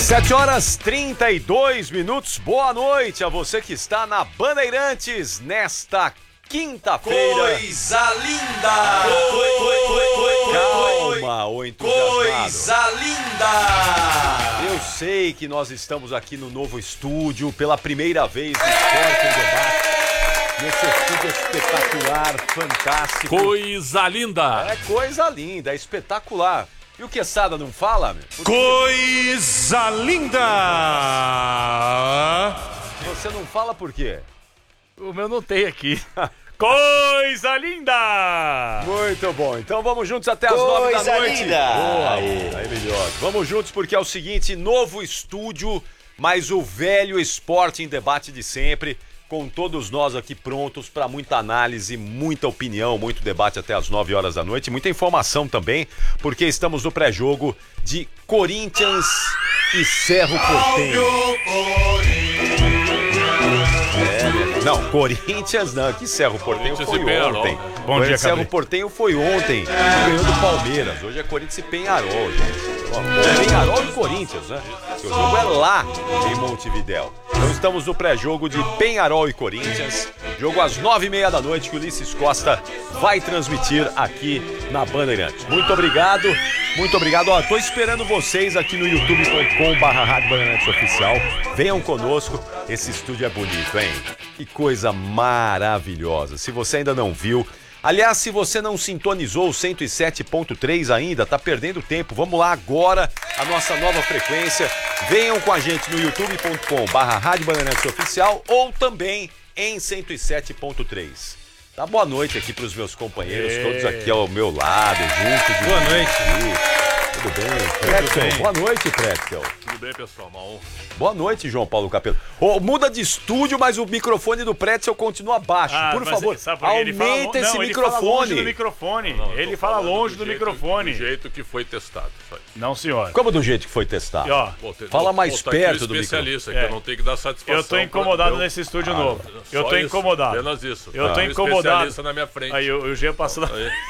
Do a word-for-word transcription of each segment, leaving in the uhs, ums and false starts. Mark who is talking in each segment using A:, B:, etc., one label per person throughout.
A: sete horas e trinta e dois minutos. Boa noite a você que está na Bandeirantes nesta quinta-feira.
B: Coisa linda!
A: Calma, ô entusiasmado.
B: Coisa linda!
A: Eu sei que nós estamos aqui no novo estúdio pela primeira vez no Esporte em Debate. Nesse estúdio espetacular, fantástico.
C: Coisa linda!
A: É coisa linda, é espetacular. E o Quesada não fala, meu?
D: Coisa linda!
A: Você não fala por quê?
C: O meu não tem aqui. Coisa linda!
A: Muito bom, então vamos juntos até as nove da noite.
B: Linda.
A: Boa, aí, aí melhor. Vamos juntos porque é o seguinte, novo estúdio, mas o velho Esporte em Debate de sempre, com todos nós aqui prontos para muita análise, muita opinião, muito debate até as nove horas da noite, muita informação também, porque estamos no pré-jogo de Corinthians e Cerro Porteño. É, não, Corinthians não, que Cerro Porteño foi ontem.
C: Bom dia,
A: Cerro Porteño foi ontem, ganhou do Palmeiras. Hoje é Corinthians e Peñarol, gente. Ó, Peñarol e Corinthians, né? Porque o jogo é lá em Montevidéu. Então estamos no pré-jogo de Peñarol e Corinthians. Jogo às nove e meia da noite que o Ulisses Costa vai transmitir aqui na Bandeirantes. Muito obrigado, muito obrigado. Ó, tô esperando vocês aqui no youtube ponto com barra Rádio Bandeirantes Oficial. Venham conosco, esse estúdio é bonito, hein? Que coisa maravilhosa. Se você ainda não viu, aliás, se você não sintonizou o cento e sete ponto três ainda, tá perdendo tempo. Vamos lá agora, a nossa nova frequência. Venham com a gente no youtube ponto com barra Rádio Bandeirantes Oficial ou também em cento e sete ponto três. Tá, boa noite aqui pros meus companheiros,
C: Ei.
A: todos aqui ao meu lado, junto. De
D: Boa noite.
A: Tudo bem? Pretzel,
D: bem.
A: boa noite, Pretzel.
C: Tudo bem, pessoal? Uma honra.
A: Boa noite, João Paulo Capelo. Ô, muda de estúdio, mas o microfone do Pretzel continua baixo.
C: Ah,
A: Por
C: mas
A: favor,
C: sabe por quê? Ele fala
A: aumenta
C: lo-
A: esse
C: não, ele fala longe
A: microfone.
C: do microfone.
E: Não, eu tô
C: ele fala
E: falando
C: longe
E: do
C: do,
E: jeito-
C: microfone.
E: Do jeito que foi testado. Isso aí.
C: Não, senhor.
A: Como do jeito que foi testado?
C: E, ó,
E: Pô, tem-
A: Fala
E: vou
A: mais
E: botar aqui
A: perto
E: o
A: do
E: especialista,
C: microfone.
E: que
C: É.
E: eu não tenho que dar satisfação.
C: eu tô incomodado
E: pra-
C: nesse estúdio
E: Ah,
C: novo. Eu
E: só
C: tô
E: isso,
C: incomodado.
E: Apenas isso.
C: Eu tô
E: Tem um
C: incomodado.
E: especialista na minha frente.
C: Aí o, o G passou na...
E: Aí.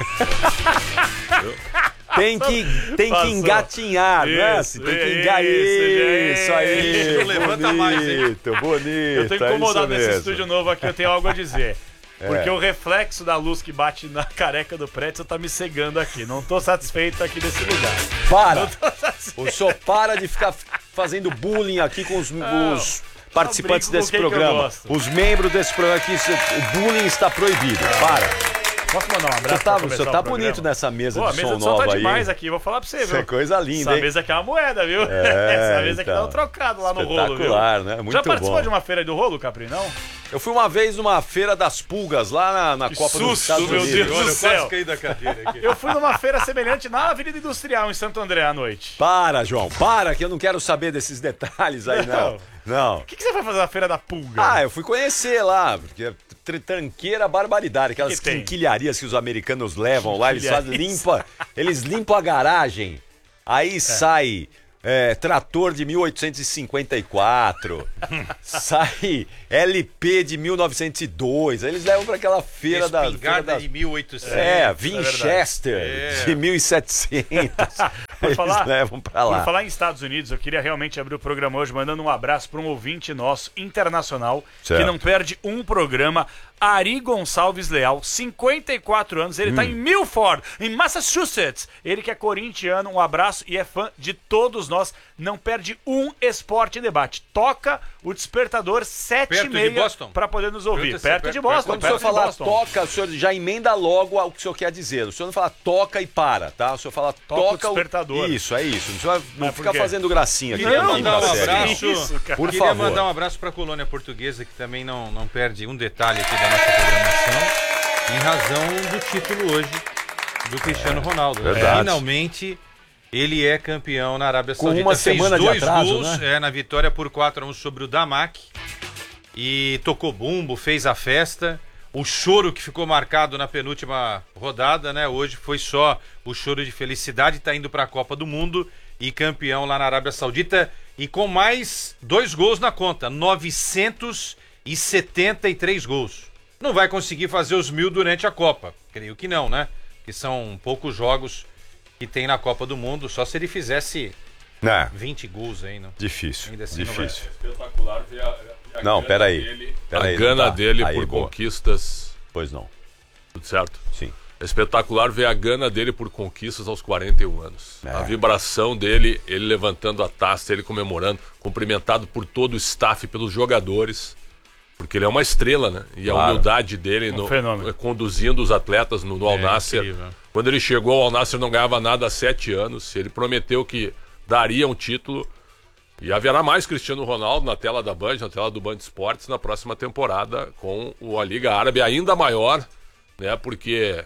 A: Tem que, tem que
C: Passou.
A: engatinhar, né?
C: Isso,
A: Tem que
C: isso,
A: engatinhar.
C: isso,
A: Isso aí.
D: Não levanta mais, hein?
A: Bonito, bonito.
C: Eu tô
A: é
C: incomodado
A: isso
C: nesse
A: mesmo.
C: estúdio novo aqui, eu tenho algo a dizer. Porque o reflexo da luz que bate na careca do Pretzel tá me cegando aqui. Não tô satisfeito aqui desse lugar.
A: Para!
C: Não tô satisfeito.
A: O senhor para de ficar fazendo bullying aqui com os, os participantes
C: brinco com
A: desse
C: quem que eu
A: programa.
C: gosto.
A: Os membros desse programa aqui, isso- o bullying está proibido. Para!
C: Posso mandar um abraço
A: Você tá,
C: pra
A: você
C: começar
A: tá
C: o programa?
A: bonito nessa mesa
C: Pô, a
A: de
C: mesa
A: som
C: de som
A: nova
C: tá
A: aí.
C: demais aqui, vou falar pra você,
A: Isso é
C: viu?
A: coisa linda,
C: Essa
A: hein?
C: mesa aqui é uma moeda, viu?
A: É,
C: Essa mesa aqui
A: então.
C: dá um trocado lá no rolo, viu?
A: Espetacular, né? Muito
C: Já participou
A: bom.
C: de uma feira do rolo, Capri, não?
A: Eu fui uma vez numa feira das pulgas lá na, na
C: Que
A: Copa dos
C: susto,
A: Estados
C: meu
A: Unidos.
C: Deus.
D: Olha, eu
C: céu.
D: quase caí da cadeira aqui.
C: Eu fui numa feira semelhante na Avenida Industrial, em Santo André, à noite.
A: Para, João, para, que eu não quero saber desses detalhes aí, não. Não.
C: O que, que você vai fazer na feira da pulga?
A: Ah, eu fui conhecer lá, porque tr- tranqueira barbaridade, aquelas
C: Que que tem?
A: quinquilharias que os americanos levam lá, eles fazem,
C: Quinquilharias.
A: limpa, eles limpam a garagem, aí sai é, trator de mil oitocentos e cinquenta e quatro, sai L P de mil novecentos e dois, aí eles levam pra aquela feira da... feira
D: Espingarda
A: da
D: de mil e oitocentos.
A: é, Winchester
D: É.
A: de mil e setecentos, eles
C: falar-
A: levam pra
C: Por
A: lá.
C: falar em Estados Unidos, eu queria realmente abrir o programa hoje mandando um abraço para um ouvinte nosso, internacional,
A: Certo.
C: que não perde um programa, Ari Gonçalves Leal, cinquenta e quatro anos, ele
A: Hum.
C: tá em Milford, em Massachusetts. Ele que é corintiano, um abraço e é fã de todos nós, não perde um Esporte em Debate. Toca o despertador sete e
D: Perto de
C: meia
D: Boston?
C: para poder nos ouvir.
D: Perto de-
C: Perto,
D: perto-
C: de Boston,
A: Quando o senhor
C: perto de
A: falar
C: Boston.
A: toca, o senhor já emenda logo o que o senhor quer dizer. O senhor não fala toca e para, tá? O senhor fala
C: Toca o
A: toca
C: despertador.
A: Isso, é isso. O senhor não
C: Mas por
A: fica
C: quê?
A: fazendo gracinha aqui.
D: Queria
A: na
D: mandar
A: quinta
D: um
A: série,
D: abraço.
A: não.
C: Isso, cara.
A: Por
D: Queria
A: favor.
D: mandar um abraço para a colônia portuguesa, que também não, não perde um detalhe aqui da nossa programação, em razão do título hoje do Cristiano Ronaldo. né?
A: verdade.
D: Finalmente, ele é campeão na Arábia
A: Com
D: Saudita.
A: uma
D: Fez
A: semana de
D: dois
A: atraso,
D: gols
A: né?
D: é, na vitória por quatro a um sobre o Damac. E tocou bumbo, fez a festa. O choro que ficou marcado na penúltima rodada, né? Hoje foi só o choro de felicidade, tá indo para a Copa do Mundo e campeão lá na Arábia Saudita e com mais dois gols na conta, novecentos e setenta e três gols. Não vai conseguir fazer os mil durante a Copa, creio que não, né? Que são poucos jogos que tem na Copa do Mundo, só se ele fizesse
A: Né?
D: vinte gols aí, não?
A: Difícil,
D: Ainda assim não vai.
A: difícil.
E: Espetacular ver a, a
A: Não,
E: gana
A: peraí.
E: dele-
A: Peraí,
E: a gana
A: tá.
E: dele
A: Aí,
E: por
A: boa.
E: conquistas.
A: Pois não.
E: Tudo certo?
A: Sim.
E: É espetacular ver a gana dele por conquistas aos quarenta e um anos.
A: É.
E: A vibração dele, ele levantando a taça, ele comemorando, cumprimentado por todo o staff, pelos jogadores. Porque ele é uma estrela, né? E a
A: Claro.
E: humildade dele no-
C: fenômeno.
E: conduzindo os atletas no, no Al Nassr.
D: incrível.
E: Quando ele chegou ao Al Nassr não ganhava nada há sete anos. Ele prometeu que daria um título. E haverá mais Cristiano Ronaldo na tela da Band, na tela do Band Esportes, na próxima temporada, com o, a Liga Árabe ainda maior, né? Porque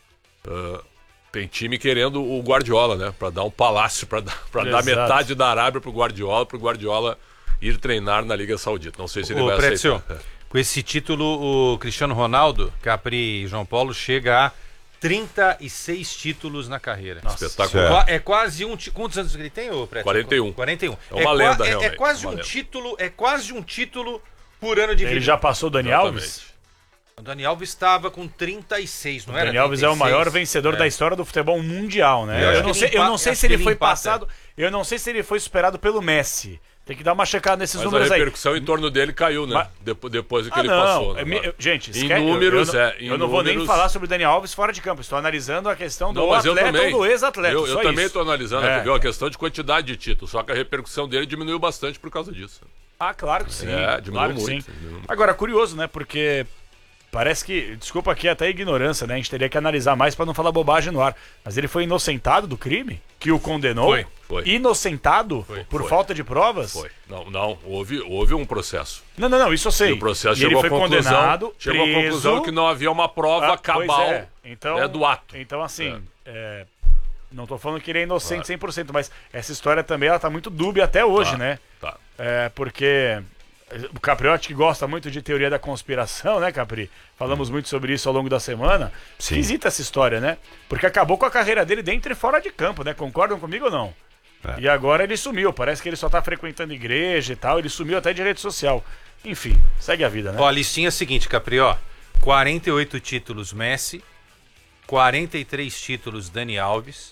E: ah, tem time querendo o Guardiola, né? Pra dar um palácio, pra dar, pra dar
C: Exato.
E: metade da Arábia pro Guardiola, pro Guardiola ir treinar na Liga Saudita. Não sei se ele
D: Ô,
E: vai
D: Prédio,
E: aceitar. É.
D: com esse título, o Cristiano Ronaldo, Capri e João Paulo chega a trinta e seis títulos na carreira.
E: Espetacular.
D: Qua- É quase um. ti- Quantos anos ele tem, ô Prédio?
E: quarenta e um.
D: quarenta e um.
E: É uma
D: qua-
E: lenda,
D: é, é
E: realmente,
D: quase
E: uma
D: um
E: lenda.
D: título, é quase um título por ano de vida.
C: Ele já passou o Dani Alves?
E: Exatamente.
D: O Dani Alves estava com trinta e seis, não
C: O
D: era?
C: Dani Alves é o
D: trinta e seis?
C: maior vencedor da história do futebol mundial, né?
D: Eu acho
C: Eu
D: que
C: não
D: ele
C: sei, eu
D: empa-
C: não sei
D: acho
C: se ele
D: que ele
C: foi
D: empata.
C: passado, eu não sei se ele foi superado pelo Messi. Tem que dar uma checada nesses
E: Mas a
C: números aí.
E: repercussão em torno dele caiu, né?
C: Mas-
E: Depo- depois do que
C: Ah,
E: ele
C: não.
E: passou.
C: É
E: né?
C: me- gente,
E: em
C: esquece- eu-
E: números,
C: eu, não-
E: é. Em
C: eu não vou nem
E: números-
C: falar sobre o Dani Alves fora de campo. Estou analisando a questão do
E: Não, mas eu
C: atleta
E: também.
C: ou do ex-atleta.
E: Eu, eu
C: só
E: também
C: isso.
E: estou analisando,
C: É.
E: entendeu? A questão de quantidade de títulos. Só que a repercussão dele diminuiu bastante por causa disso.
C: Ah, claro que sim.
E: É, diminuiu
C: claro que
E: muito,
C: sim.
E: diminuiu muito.
C: Agora, curioso, né? Porque parece que, desculpa aqui até a ignorância, né? A gente teria que analisar mais para não falar bobagem no ar. Mas ele foi inocentado do crime que o condenou?
E: Foi, foi.
C: Inocentado
E: Foi,
C: por
E: foi.
C: falta de provas?
E: Foi. Não, não. Houve, houve um processo.
C: Não, não, não, isso eu sei.
E: E o processo
C: E ele
E: chegou
C: foi
E: à conclusão,
C: condenado,
E: chegou à
C: preso.
E: conclusão que não havia uma prova
C: Ah, pois
E: cabal
C: é. Então,
E: né, do ato.
C: Então, assim, é, não tô falando que ele é inocente cem por cento, mas essa história também ela tá muito dúbia até hoje,
E: Tá,
C: né?
E: Tá.
C: É, porque o Capriotti que gosta muito de teoria da conspiração, né, Capri? Falamos muito sobre isso ao longo da semana.
A: Sim.
C: Esquisita essa história, né? Porque acabou com a carreira dele dentro e fora de campo, né? Concordam comigo ou não?
A: É.
C: E agora ele sumiu. Parece que ele só tá frequentando igreja e tal. Ele sumiu até de rede social. Enfim, segue a vida, né?
D: Ó, a listinha é a seguinte, Capri, ó. quarenta e oito títulos Messi, quarenta e três títulos Dani Alves,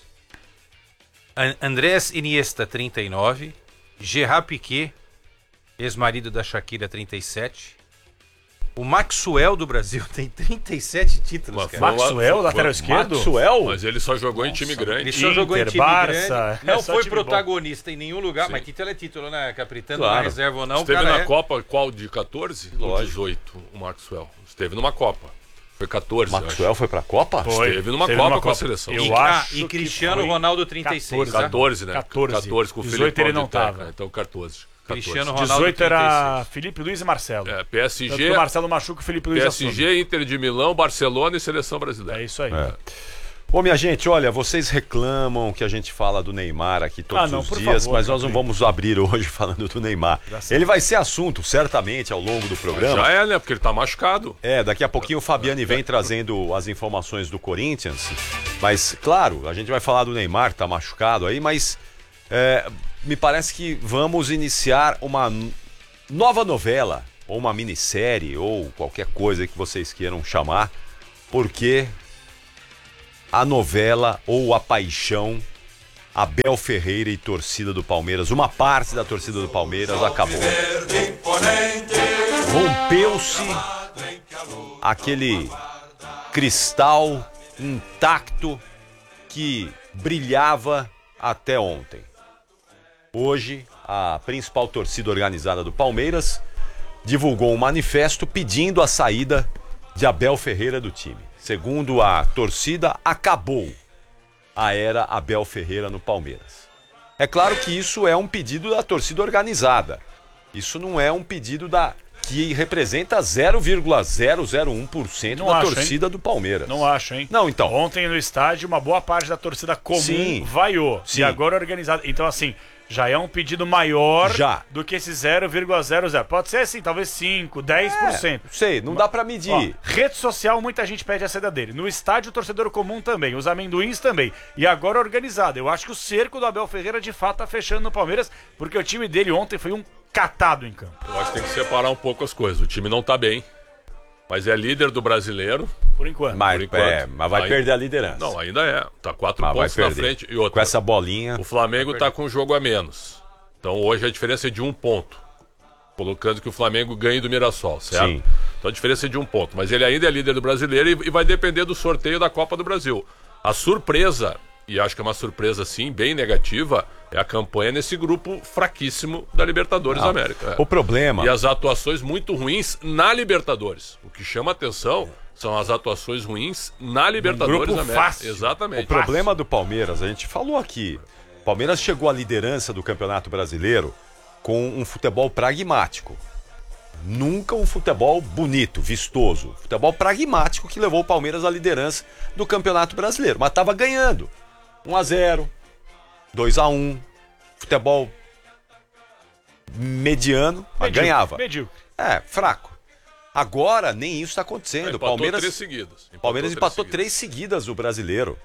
D: An- Andrés Iniesta, trinta e nove, Gerard Piqué, ex-marido da Shakira, trinta e sete. O Maxwell do Brasil tem trinta e sete títulos,
E: Mas
D: cara.
E: foi-
C: Maxwell,
E: foi-
C: lateral esquerdo?
A: Maxwell?
E: Mas ele só jogou em time
D: Ele
E: grande.
D: só jogou em
C: Inter,
D: time
C: Barça,
D: grande.
C: é
D: Não
C: só
D: foi
C: time bom.
D: protagonista em nenhum lugar,
E: Sim.
D: mas título é título, né, Capri? Tanto
A: Claro.
D: na reserva ou não, o
E: Esteve
D: cara
E: na
D: é...
E: Copa qual? De catorze? Ou
A: Lógico.
E: dezoito, o Maxwell. Esteve numa Copa. Foi catorze, eu
A: Maxwell foi pra Copa?
C: Foi.
E: Esteve numa
C: Esteve
E: Copa
C: numa
E: com a
C: Copa.
E: seleção.
C: Eu
D: E,
C: acho
D: ah, e
C: que
D: Cristiano
C: foi
D: Ronaldo, trinta e seis,
E: acho.
D: tá?
E: catorze, né?
C: catorze.
E: catorze com o
C: dezoito
E: Filipão
C: ele não
E: de técnico,
C: tava.
E: né? Então catorze. catorze.
D: Cristiano Ronaldo,
C: dezoito era
D: trinta e seis.
C: Felipe Luiz e Marcelo.
E: É,
C: Tanto
E: P S
C: que
E: G,
C: o Marcelo machuca, o Felipe Luiz
E: P
C: assume.
E: S G, Inter de Milão, Barcelona e Seleção Brasileira.
C: É isso aí.
A: Ô, minha gente, olha, vocês reclamam que a gente fala do Neymar aqui todos
C: Ah, não,
A: os
C: por
A: dias,
C: favor,
A: mas nós não
C: Capri.
A: vamos abrir hoje falando do Neymar. Ele vai ser assunto, certamente, ao longo do programa.
E: Já é, né? Porque ele tá machucado.
A: É, daqui a pouquinho o Fabiane vem trazendo as informações do Corinthians. Mas, claro, a gente vai falar do Neymar, que tá machucado aí, mas é, me parece que vamos iniciar uma n- nova novela, ou uma minissérie, ou qualquer coisa que vocês queiram chamar, porque a novela ou a paixão Abel Ferreira e torcida do Palmeiras, uma parte da torcida do Palmeiras acabou. Rompeu-se aquele cristal intacto que brilhava até ontem. Hoje, a principal torcida organizada do Palmeiras divulgou um manifesto pedindo a saída de Abel Ferreira do time. Segundo a torcida, acabou a era Abel Ferreira no Palmeiras. É claro que isso é um pedido da torcida organizada. Isso não é um pedido da que representa zero vírgula zero zero um por cento
C: Não
A: da
C: acho,
A: torcida do Palmeiras.
C: Não acho, hein?
A: Não, então.
C: Ontem no estádio, uma boa parte da torcida comum
A: Sim.
C: vaiou.
A: Sim.
C: E agora organizada. Então, assim, já é um pedido maior
A: Já.
C: do que esse zero vírgula zero zero. Pode ser assim, talvez cinco, dez por cento.
A: É, sei, não dá pra medir.
C: Ó, rede social, muita gente pede a saída dele. No estádio, o torcedor comum também. Os amendoins também. E agora organizado. Eu acho que o cerco do Abel Ferreira de fato tá fechando no Palmeiras, porque o time dele ontem foi um catado em campo.
E: Eu acho que tem que separar um pouco as coisas. O time não tá bem. mas é líder do brasileiro.
C: Por enquanto.
A: Mas,
E: Por enquanto.
A: é, mas vai
E: Aí-
A: perder a liderança.
E: Não, ainda é. Tá quatro
A: Mas vai
E: pontos na
A: perder.
E: frente. E outra,
A: Com essa bolinha.
E: o Flamengo tá com um jogo a menos. Então hoje a diferença é de um ponto. Colocando que o Flamengo ganhe do Mirassol, certo?
A: Sim.
E: Então a diferença é de um ponto. Mas ele ainda é líder do brasileiro e, e vai depender do sorteio da Copa do Brasil. A surpresa, e acho que é uma surpresa sim, bem negativa, é a campanha nesse grupo fraquíssimo da Libertadores da América. É.
A: O problema.
E: E as atuações muito ruins na Libertadores. O que chama atenção são as atuações ruins na Libertadores
C: grupo
E: da América.
C: fácil.
E: Exatamente.
A: O problema do Palmeiras, a gente falou aqui. O Palmeiras chegou à liderança do Campeonato Brasileiro com um futebol pragmático. Nunca um futebol bonito, vistoso. Futebol pragmático que levou o Palmeiras à liderança do Campeonato Brasileiro. Mas estava ganhando. um a zero, dois a um. Futebol mediano, mas
C: Medíocre,
A: ganhava.
C: medíocre.
A: É, fraco. Agora nem isso está acontecendo. O
E: Empatou
A: Palmeiras,
E: três seguidas.
A: o Palmeiras empatou
E: seguidas.
A: três seguidas do Brasileiro.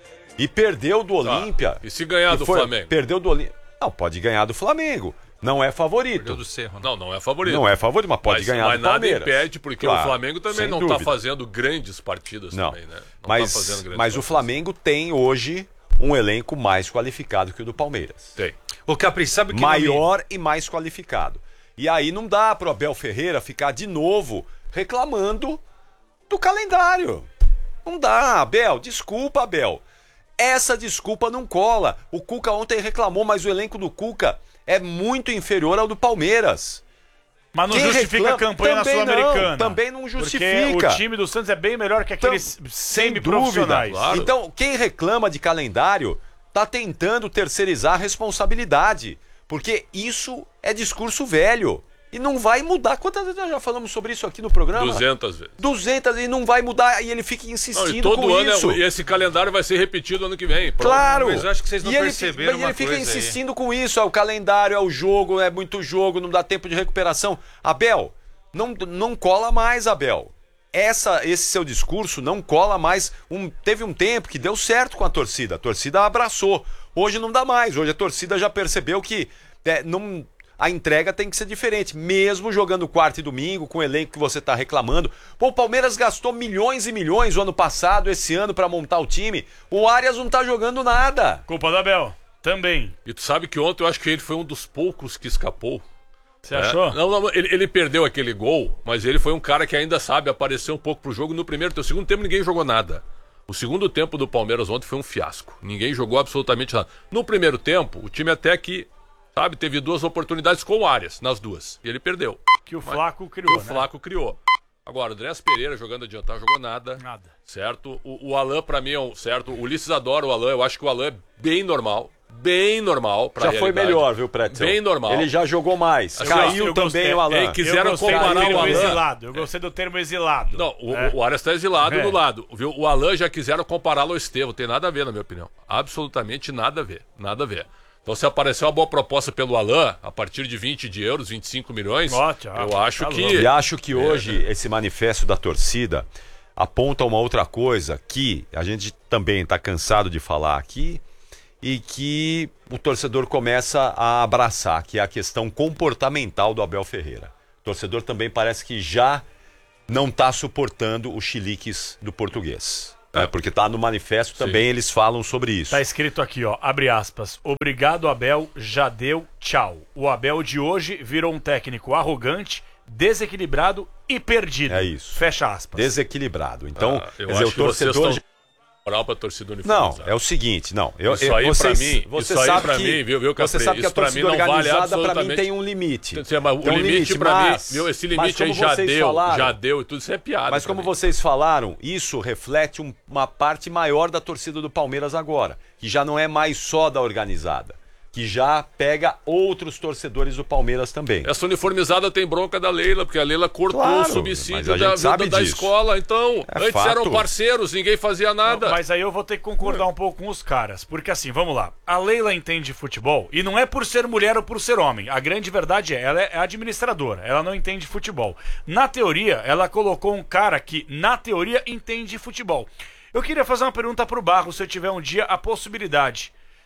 A: E perdeu do
E: Tá.
A: Olímpia.
E: E se ganhar
A: E
E: do
A: foi-
E: Flamengo?
A: Perdeu do Olímpia. Não, pode ganhar do Flamengo. Não é favorito.
D: do Cerro, né?
E: Não, não é favorito.
A: Não é favorito, mas pode
E: mas,
A: ganhar
E: mas
A: do
E: nada
A: Palmeiras.
E: impede, porque
A: Claro,
E: o Flamengo também
A: sem
E: não
A: dúvida.
E: está fazendo grandes partidas
A: Não,
E: também, né? Não
A: mas,
E: tá fazendo grandes
A: mas o
E: partidas.
A: Flamengo tem hoje um elenco mais qualificado que o do Palmeiras.
E: Tem.
D: O Capri, sabe o que não me-
A: Maior e mais qualificado. E aí não dá pro Abel Ferreira ficar de novo reclamando do calendário. Não dá, Abel. Desculpa, Abel. Essa desculpa não cola. O Cuca ontem reclamou, mas o elenco do Cuca é muito inferior ao do Palmeiras.
C: Mas não
A: Quem
C: justifica
A: reclama-
C: a campanha na
A: também
C: Sul-Americana.
A: não, também não
C: Porque
A: justifica.
C: o time do Santos é bem melhor que aqueles
A: Então,
C: semi-profissionais.
E: Claro.
A: Então, quem reclama de calendário tá tentando terceirizar a responsabilidade. Porque isso é discurso velho. E não vai mudar. Quantas vezes nós já falamos sobre isso aqui no programa?
E: duzentas vezes.
A: duzentas e não vai mudar. E ele fica
E: Não,
A: insistindo
E: e todo
A: com
E: ano
A: isso.
E: é- e esse calendário vai ser repetido ano que vem. Pronto.
A: Claro.
D: Mas eu acho que vocês não
A: e ele,
D: perceberam
A: fi-
D: uma
A: ele fica
D: coisa aí.
A: insistindo com isso. É o calendário, é o jogo, é muito jogo, não dá tempo de recuperação. Abel, não, não cola mais, Abel. Essa, esse seu discurso não cola mais. Um, teve um tempo que deu certo com a torcida. A torcida abraçou. Hoje não dá mais. Hoje a torcida já percebeu que é, não, a entrega tem que ser diferente. Mesmo jogando quarta e domingo, com o elenco que você está reclamando. Pô, o Palmeiras gastou milhões e milhões o ano passado, esse ano, para montar o time. O Arias não tá jogando nada.
C: Culpa do Abel. Também.
E: E tu sabe que ontem eu acho que ele foi um dos poucos que escapou.
C: Você
E: É.
C: achou?
E: Não, não, ele, ele perdeu aquele gol, mas ele foi um cara que ainda sabe aparecer um pouco pro jogo no primeiro tempo. No segundo tempo ninguém jogou nada. O segundo tempo do Palmeiras ontem foi um fiasco. Ninguém jogou absolutamente nada. No primeiro tempo, o time até que, sabe, teve duas oportunidades com o Arias, nas duas. E ele perdeu.
C: Que o Flaco
E: Que
C: criou,
E: o
C: né?
E: Flaco criou. Agora, o Andrés Pereira jogando adiantado, jogou nada.
C: Nada.
E: Certo? O, o Alan, pra mim, é um certo. O Ulisses adora o Alan. Eu acho que o Alan é bem normal. Bem normal. Pra
A: Já foi
E: realidade.
A: melhor, viu, Pretzel?
E: Bem normal.
A: Ele já jogou mais.
E: Assim,
A: Caiu
C: eu
A: também
C: gostei.
A: o Alan.
E: É, quiseram
C: eu gostei do
E: comparar
C: termo
E: o Alan.
C: exilado. Eu gostei do termo exilado.
E: Não, o,
C: É.
E: o Arias tá exilado
C: É.
E: do lado. Viu? O Alan já quiseram compará-lo ao Estevão. Tem nada a ver, na minha opinião. Absolutamente nada a ver. Nada a ver. Então, se aparecer uma boa proposta pelo Alan, a partir de vinte de euros, vinte e cinco milhões,
C: Ó, tchau.
E: eu acho
C: Tá
E: que.
C: louco.
A: E acho que hoje esse manifesto da torcida aponta uma outra coisa que a gente também está cansado de falar aqui e que o torcedor começa a abraçar, que é a questão comportamental do Abel Ferreira. O torcedor também parece que já não está suportando os chiliques do português. Né? Porque está no manifesto também, eles falam sobre isso.
C: Tá escrito aqui, ó, abre aspas. Obrigado, Abel, já deu, tchau. O Abel de hoje virou um técnico arrogante, desequilibrado e perdido.
A: É isso.
C: Fecha aspas.
A: Desequilibrado. Então,
E: Ah, eu
A: quer dizer,
E: acho
A: o
E: que vocês
A: torcedor...
E: estão moral pra torcida
A: Não,
E: uniformizada.
A: é o seguinte, não. Eu,
E: Isso
A: eu,
E: aí
A: vocês,
E: pra mim,
A: você
E: isso aí
A: sabe
E: pra
A: que,
E: mim, viu, viu,
A: você
E: Capri?
A: sabe que a
E: Isso pra
A: torcida
E: mim não vale
A: organizada pra mim
E: absolutamente-
A: tem um limite.
E: Quer dizer, mas
A: Tem
E: o
A: um
E: limite, pra
A: mas-
E: mim, viu, esse
A: mas
E: limite aí
A: como
E: já
A: vocês
E: deu,
A: falaram-
E: já deu e tudo isso é piada.
A: Mas
E: pra
A: como
E: mim.
A: vocês falaram, isso reflete um- uma parte maior da torcida do Palmeiras agora, que já não é mais só da organizada, que já pega outros torcedores do Palmeiras também.
E: Essa uniformizada tem bronca da Leila, porque a Leila cortou
A: Claro,
E: o
A: mas
E: subsídio
A: a
E: da,
A: gente sabe
E: da, da
A: disso.
E: escola. Então,
A: É
E: antes
A: fato.
E: eram parceiros, ninguém fazia nada.
C: Mas aí eu vou ter que concordar um pouco com os caras. Porque assim, vamos lá. A Leila entende futebol e não é por ser mulher ou por ser homem. A grande verdade é, ela é administradora. Ela não entende futebol. Na teoria, ela colocou um cara que, na teoria, entende futebol. Eu queria fazer uma pergunta pro Barro, se eu tiver um dia a possibilidade.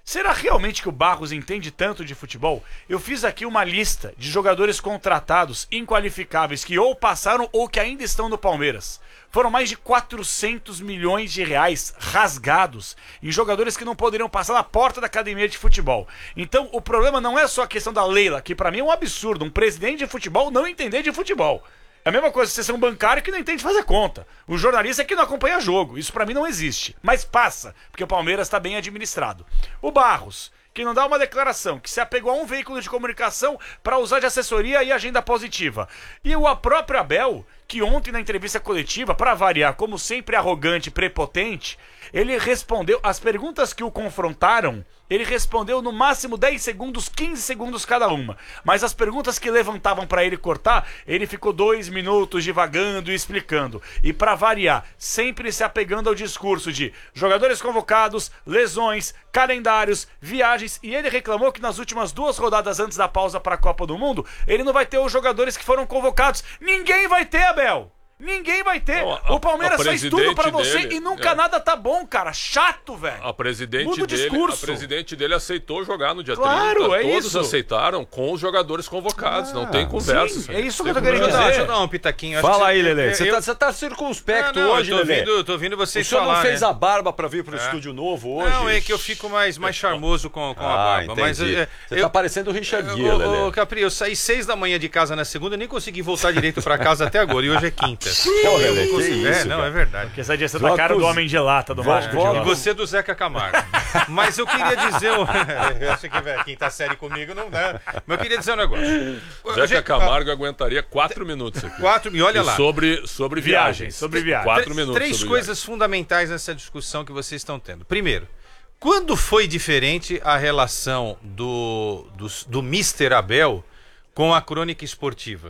C: Será realmente que o Barros entende tanto de futebol? Eu fiz aqui uma lista de jogadores contratados inqualificáveis que ou passaram ou que ainda estão no Palmeiras. Foram mais de quatrocentos milhões de reais rasgados em jogadores que não poderiam passar na porta da academia de futebol. Então o problema não é só a questão da Leila, que pra mim é um absurdo, um presidente de futebol não entender de futebol. É a mesma coisa você ser um bancário que não entende fazer conta. Um jornalista que não acompanha jogo. Isso pra mim não existe. Mas passa, porque o Palmeiras tá bem administrado. O Barros, que não dá uma declaração, que se apegou a um veículo de comunicação para usar de assessoria e agenda positiva. E o próprio Abel, que ontem na entrevista coletiva, para variar, como sempre arrogante e prepotente, ele respondeu, as perguntas que o confrontaram, ele respondeu no máximo dez segundos, quinze segundos cada uma. Mas as perguntas que levantavam para ele cortar, ele ficou dois minutos divagando e explicando. E para variar, sempre se apegando ao discurso de jogadores convocados, lesões, calendários, viagens. E ele reclamou que nas últimas duas rodadas antes da pausa para a Copa do Mundo, ele não vai ter os jogadores que foram convocados. Ninguém vai ter, Abel! Ninguém vai ter.
E: Não, a,
C: o Palmeiras faz tudo pra você
E: dele,
C: e nunca
E: é.
C: nada tá bom, cara. Chato, velho.
E: A presidente
C: Muda o
E: dele,
C: discurso.
E: a presidente dele aceitou jogar no dia
C: Claro,
E: trinta.
C: é
E: Todos
C: isso.
E: aceitaram com os jogadores convocados. Não tem conversa.
C: Sim, é isso que eu tô
D: Deixa
C: querendo
D: eu dar, deixa eu
C: dizer.
D: dar um pitaquinho. Acho
A: Fala
D: que
A: aí,
D: você-
A: Lelê.
D: eu-
A: Você
D: eu-
A: tá, você tá circunspecto
D: Não, não,
A: hoje,
D: eu tô
A: Lelê.
D: ouvindo, tô ouvindo
A: O
D: vocês
A: senhor
D: falar,
A: não fez
D: né?
A: a barba pra vir pro estúdio novo hoje?
D: Não, é que eu fico mais, mais charmoso com, com a
A: Ah,
D: barba.
A: entendi.
D: Mas é,
A: Você tá parecendo o Richard Gere,
D: Ô,
A: Lelê.
D: ô, Capri, eu saí seis da manhã de casa na segunda e nem consegui voltar direito pra casa até agora. E hoje é quinta.
A: Pô, Lelê,
D: Eu
A: que
D: consegui-
A: isso,
D: é, não,
A: cara.
D: é verdade.
C: Porque essa dia você
A: Vó
C: tá cara do
A: cozi-
C: homem de lata, do
A: Vó-
C: mágico de
A: vó-
D: E
C: lata.
D: você do Zeca Camargo. Mas eu queria dizer. um- eu acho que velho, quem tá sério comigo não dá. Mas eu queria dizer um negócio. A
E: Zeca
D: gente-
E: Camargo aguentaria quatro minutos aqui.
D: Quatro, e olha
E: E
D: lá.
E: sobre, sobre
C: Viagem,
E: viagens.
C: sobre viagem.
E: Quatro
D: Três-
E: minutos.
D: Três
E: sobre
D: coisas fundamentais nessa discussão que vocês estão tendo. Primeiro, quando foi diferente a relação do, do, do mister Abel com a crônica esportiva?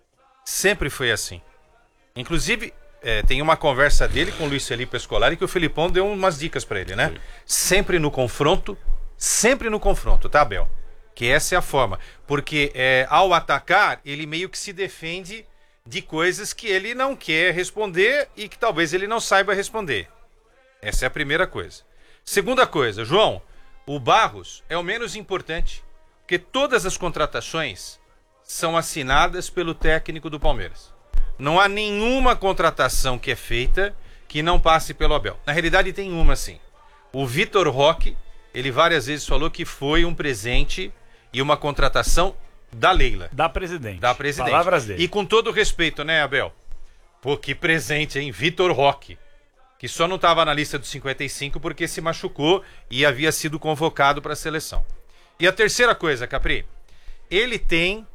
D: Sempre foi assim. Inclusive, é, tem uma conversa dele com o Luiz Felipe Scolari que o Felipão deu umas dicas pra ele, né?
E: Sim.
D: Sempre no confronto, sempre no confronto, tá, Abel? Que essa é a forma. Porque é, ao atacar, ele meio que se defende de coisas que ele não quer responder e que talvez ele não saiba responder. Essa é a primeira coisa. Segunda coisa, João, o Barros é o menos importante, porque todas as contratações são assinadas pelo técnico do Palmeiras. Não há nenhuma contratação que é feita que não passe pelo Abel. Na realidade tem uma sim. O Vitor Roque, ele várias vezes falou que foi um presente e uma contratação da Leila.
C: Da presidente.
D: Da presidente.
C: Palavras dele.
D: E com todo respeito, né, Abel? Pô, que presente, hein? Vitor Roque. Que só não estava na lista dos cinquenta e cinco porque se machucou e havia sido convocado para a seleção. E a terceira coisa, Capri. Ele tem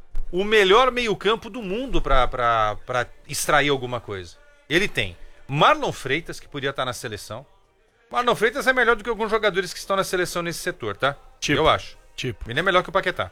D: o melhor meio-campo do mundo para extrair alguma coisa. Ele tem Marlon Freitas, que podia estar na seleção. Marlon Freitas é melhor do que alguns jogadores que estão na seleção nesse setor, tá?
C: Tipo?
D: Eu acho.
C: Tipo.
D: Ele é melhor que o Paquetá.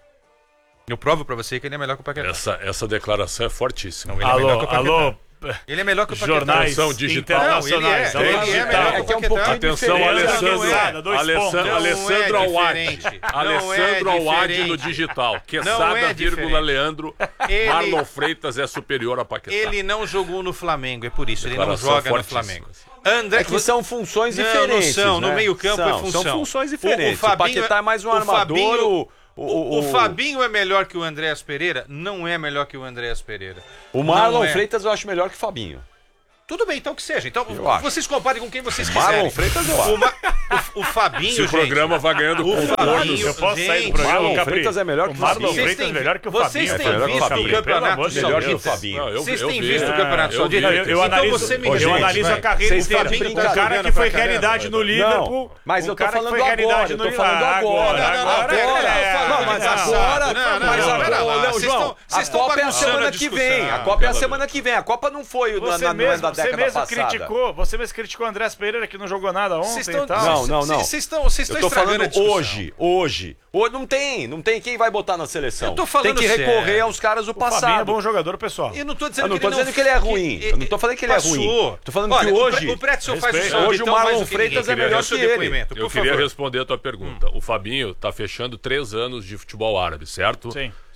D: Eu provo pra você que ele é melhor que o Paquetá.
E: Essa, essa declaração é fortíssima.
D: Não, ele é melhor
C: Alô,
D: que o Paquetá.
C: alô,
D: Ele é melhor que o Paquetá.
C: jornais
E: Atenção, digital.
C: internacionais.
D: Não, ele é,
C: Alô,
D: ele é
C: digital.
D: melhor
A: É que é um
D: que o
A: pouquinho
D: Paquetá.
E: Atenção,
A: diferente.
E: Alessandro,
C: Não é, dois
E: Alessandro,
C: pontos.
E: Alessandro
D: Não é
E: Awad.
D: diferente. Não
E: Alessandro
D: é
E: Awad
D: diferente.
E: no digital.
D: Não
E: Quesada,
D: é
E: vírgula,
D: diferente.
E: Leandro.
D: Ele-
E: Marlon Freitas é superior a Paquetá.
D: Ele não jogou no Flamengo, é por isso. Ele não
E: Declaração
D: joga no
E: fortíssima.
D: Flamengo. André,
A: É que são funções
D: Não,
A: diferentes.
D: não são. No
A: né?
D: meio-campo
A: São,
D: é função.
A: São funções
D: O- o
A: diferentes. O,
D: Fabinho
A: Paquetá
D: é-
A: é mais um
D: o
A: armador.
D: Fabinho-
A: o,
D: O,
A: o,
D: o Fabinho é melhor que o Andréas Pereira? Não é melhor que o Andréas Pereira.
A: o Marlon
D: Não é.
A: Freitas eu acho melhor que o Fabinho.
D: Tudo bem, então que seja. Então,
A: Eu acho.
D: vocês comparem com quem vocês
A: Marlon
D: quiserem.
A: Freitas eu acho.
D: O, Ma- o, o Fabinho,
E: Se o
D: gente,
E: programa vai ganhando
D: O
E: contornos.
D: Fabinho-
C: Eu posso sair do
D: Gente,
C: programa,
A: Marlon
C: Capri?
A: Freitas é melhor que
C: o
A: o
C: Marlon
A: Fabinho.
C: Freitas
D: Vocês
C: é
D: têm-
C: melhor que o
D: vocês
C: Fabinho.
D: têm
A: É melhor que o
D: visto
A: Fabinho.
D: o Campeonato
C: Pelo amor de
A: Melhor que o
D: Saudita?
A: Fabinho.
E: Não, eu-
D: Vocês
E: eu
D: têm
E: vi.
D: visto o
E: É,
D: Campeonato
E: eu
D: Saudita?
E: vi.
C: Eu, eu
D: Então
C: analiso,
D: você me
C: eu
D: diz,
C: analiso
D: vai.
C: a carreira
A: Vocês
C: inteira.
A: estão
C: Um
A: brincando
C: cara que
D: pra
C: foi
D: caramba.
C: realidade no Liverpool.
A: Não, mas
C: um
A: eu tô
C: cara que
A: falando
C: foi realidade
A: agora, eu
C: no
A: tô falando
C: Liverpool.
A: agora.
D: Não, não, não,
A: Agora.
D: pera,
C: é,
A: Não, mas
C: não,
A: agora.
D: não, não,
A: mas
D: não,
A: agora,
D: pera lá,
A: ô, Léo
D: vocês
A: João,
D: estão-
A: a
D: vocês estão
A: Copa é a
D: bagunçando
A: semana
D: a
A: que
D: discussão.
A: vem. A Copa é a
E: Pela
A: semana que vem. A Copa não foi na,
C: Você
A: na,
C: mesmo,
A: na
C: você
A: década
C: mesmo
A: passada.
C: criticou, você mesmo criticou o Andrés Pereira que não jogou nada ontem
D: Vocês
C: e
D: estão,
C: tal.
A: Não, não, não.
D: Vocês estão, vocês
A: Eu
D: estão
A: tô
D: estragando
A: falando
D: a discussão.
A: hoje, hoje. Hoje não tem, não tem quem vai botar na seleção.
D: Eu tô falando
A: tem que recorrer
D: sério.
A: aos caras do
C: O Fabinho é
A: passado.
C: bom jogador, pessoal.
D: Eu não tô dizendo
A: Eu não
D: que
A: tô
D: ele
A: dizendo que ele é ruim. Eu não tô falando que ele é ruim.
D: Passou.
A: Tô falando
D: Olha,
A: que
D: o
A: hoje-
D: Pre- O Pretzel faz o
C: Respeita.
D: seu
A: Hoje o
D: então
A: Marlon
D: mais do que
A: Freitas
D: ninguém.
A: é melhor
D: Dê seu
A: que ele.
D: depoimento,
E: Eu
D: por
E: queria
D: favor.
E: responder a tua pergunta. O Fabinho tá fechando três anos de futebol árabe, certo?
C: Sim.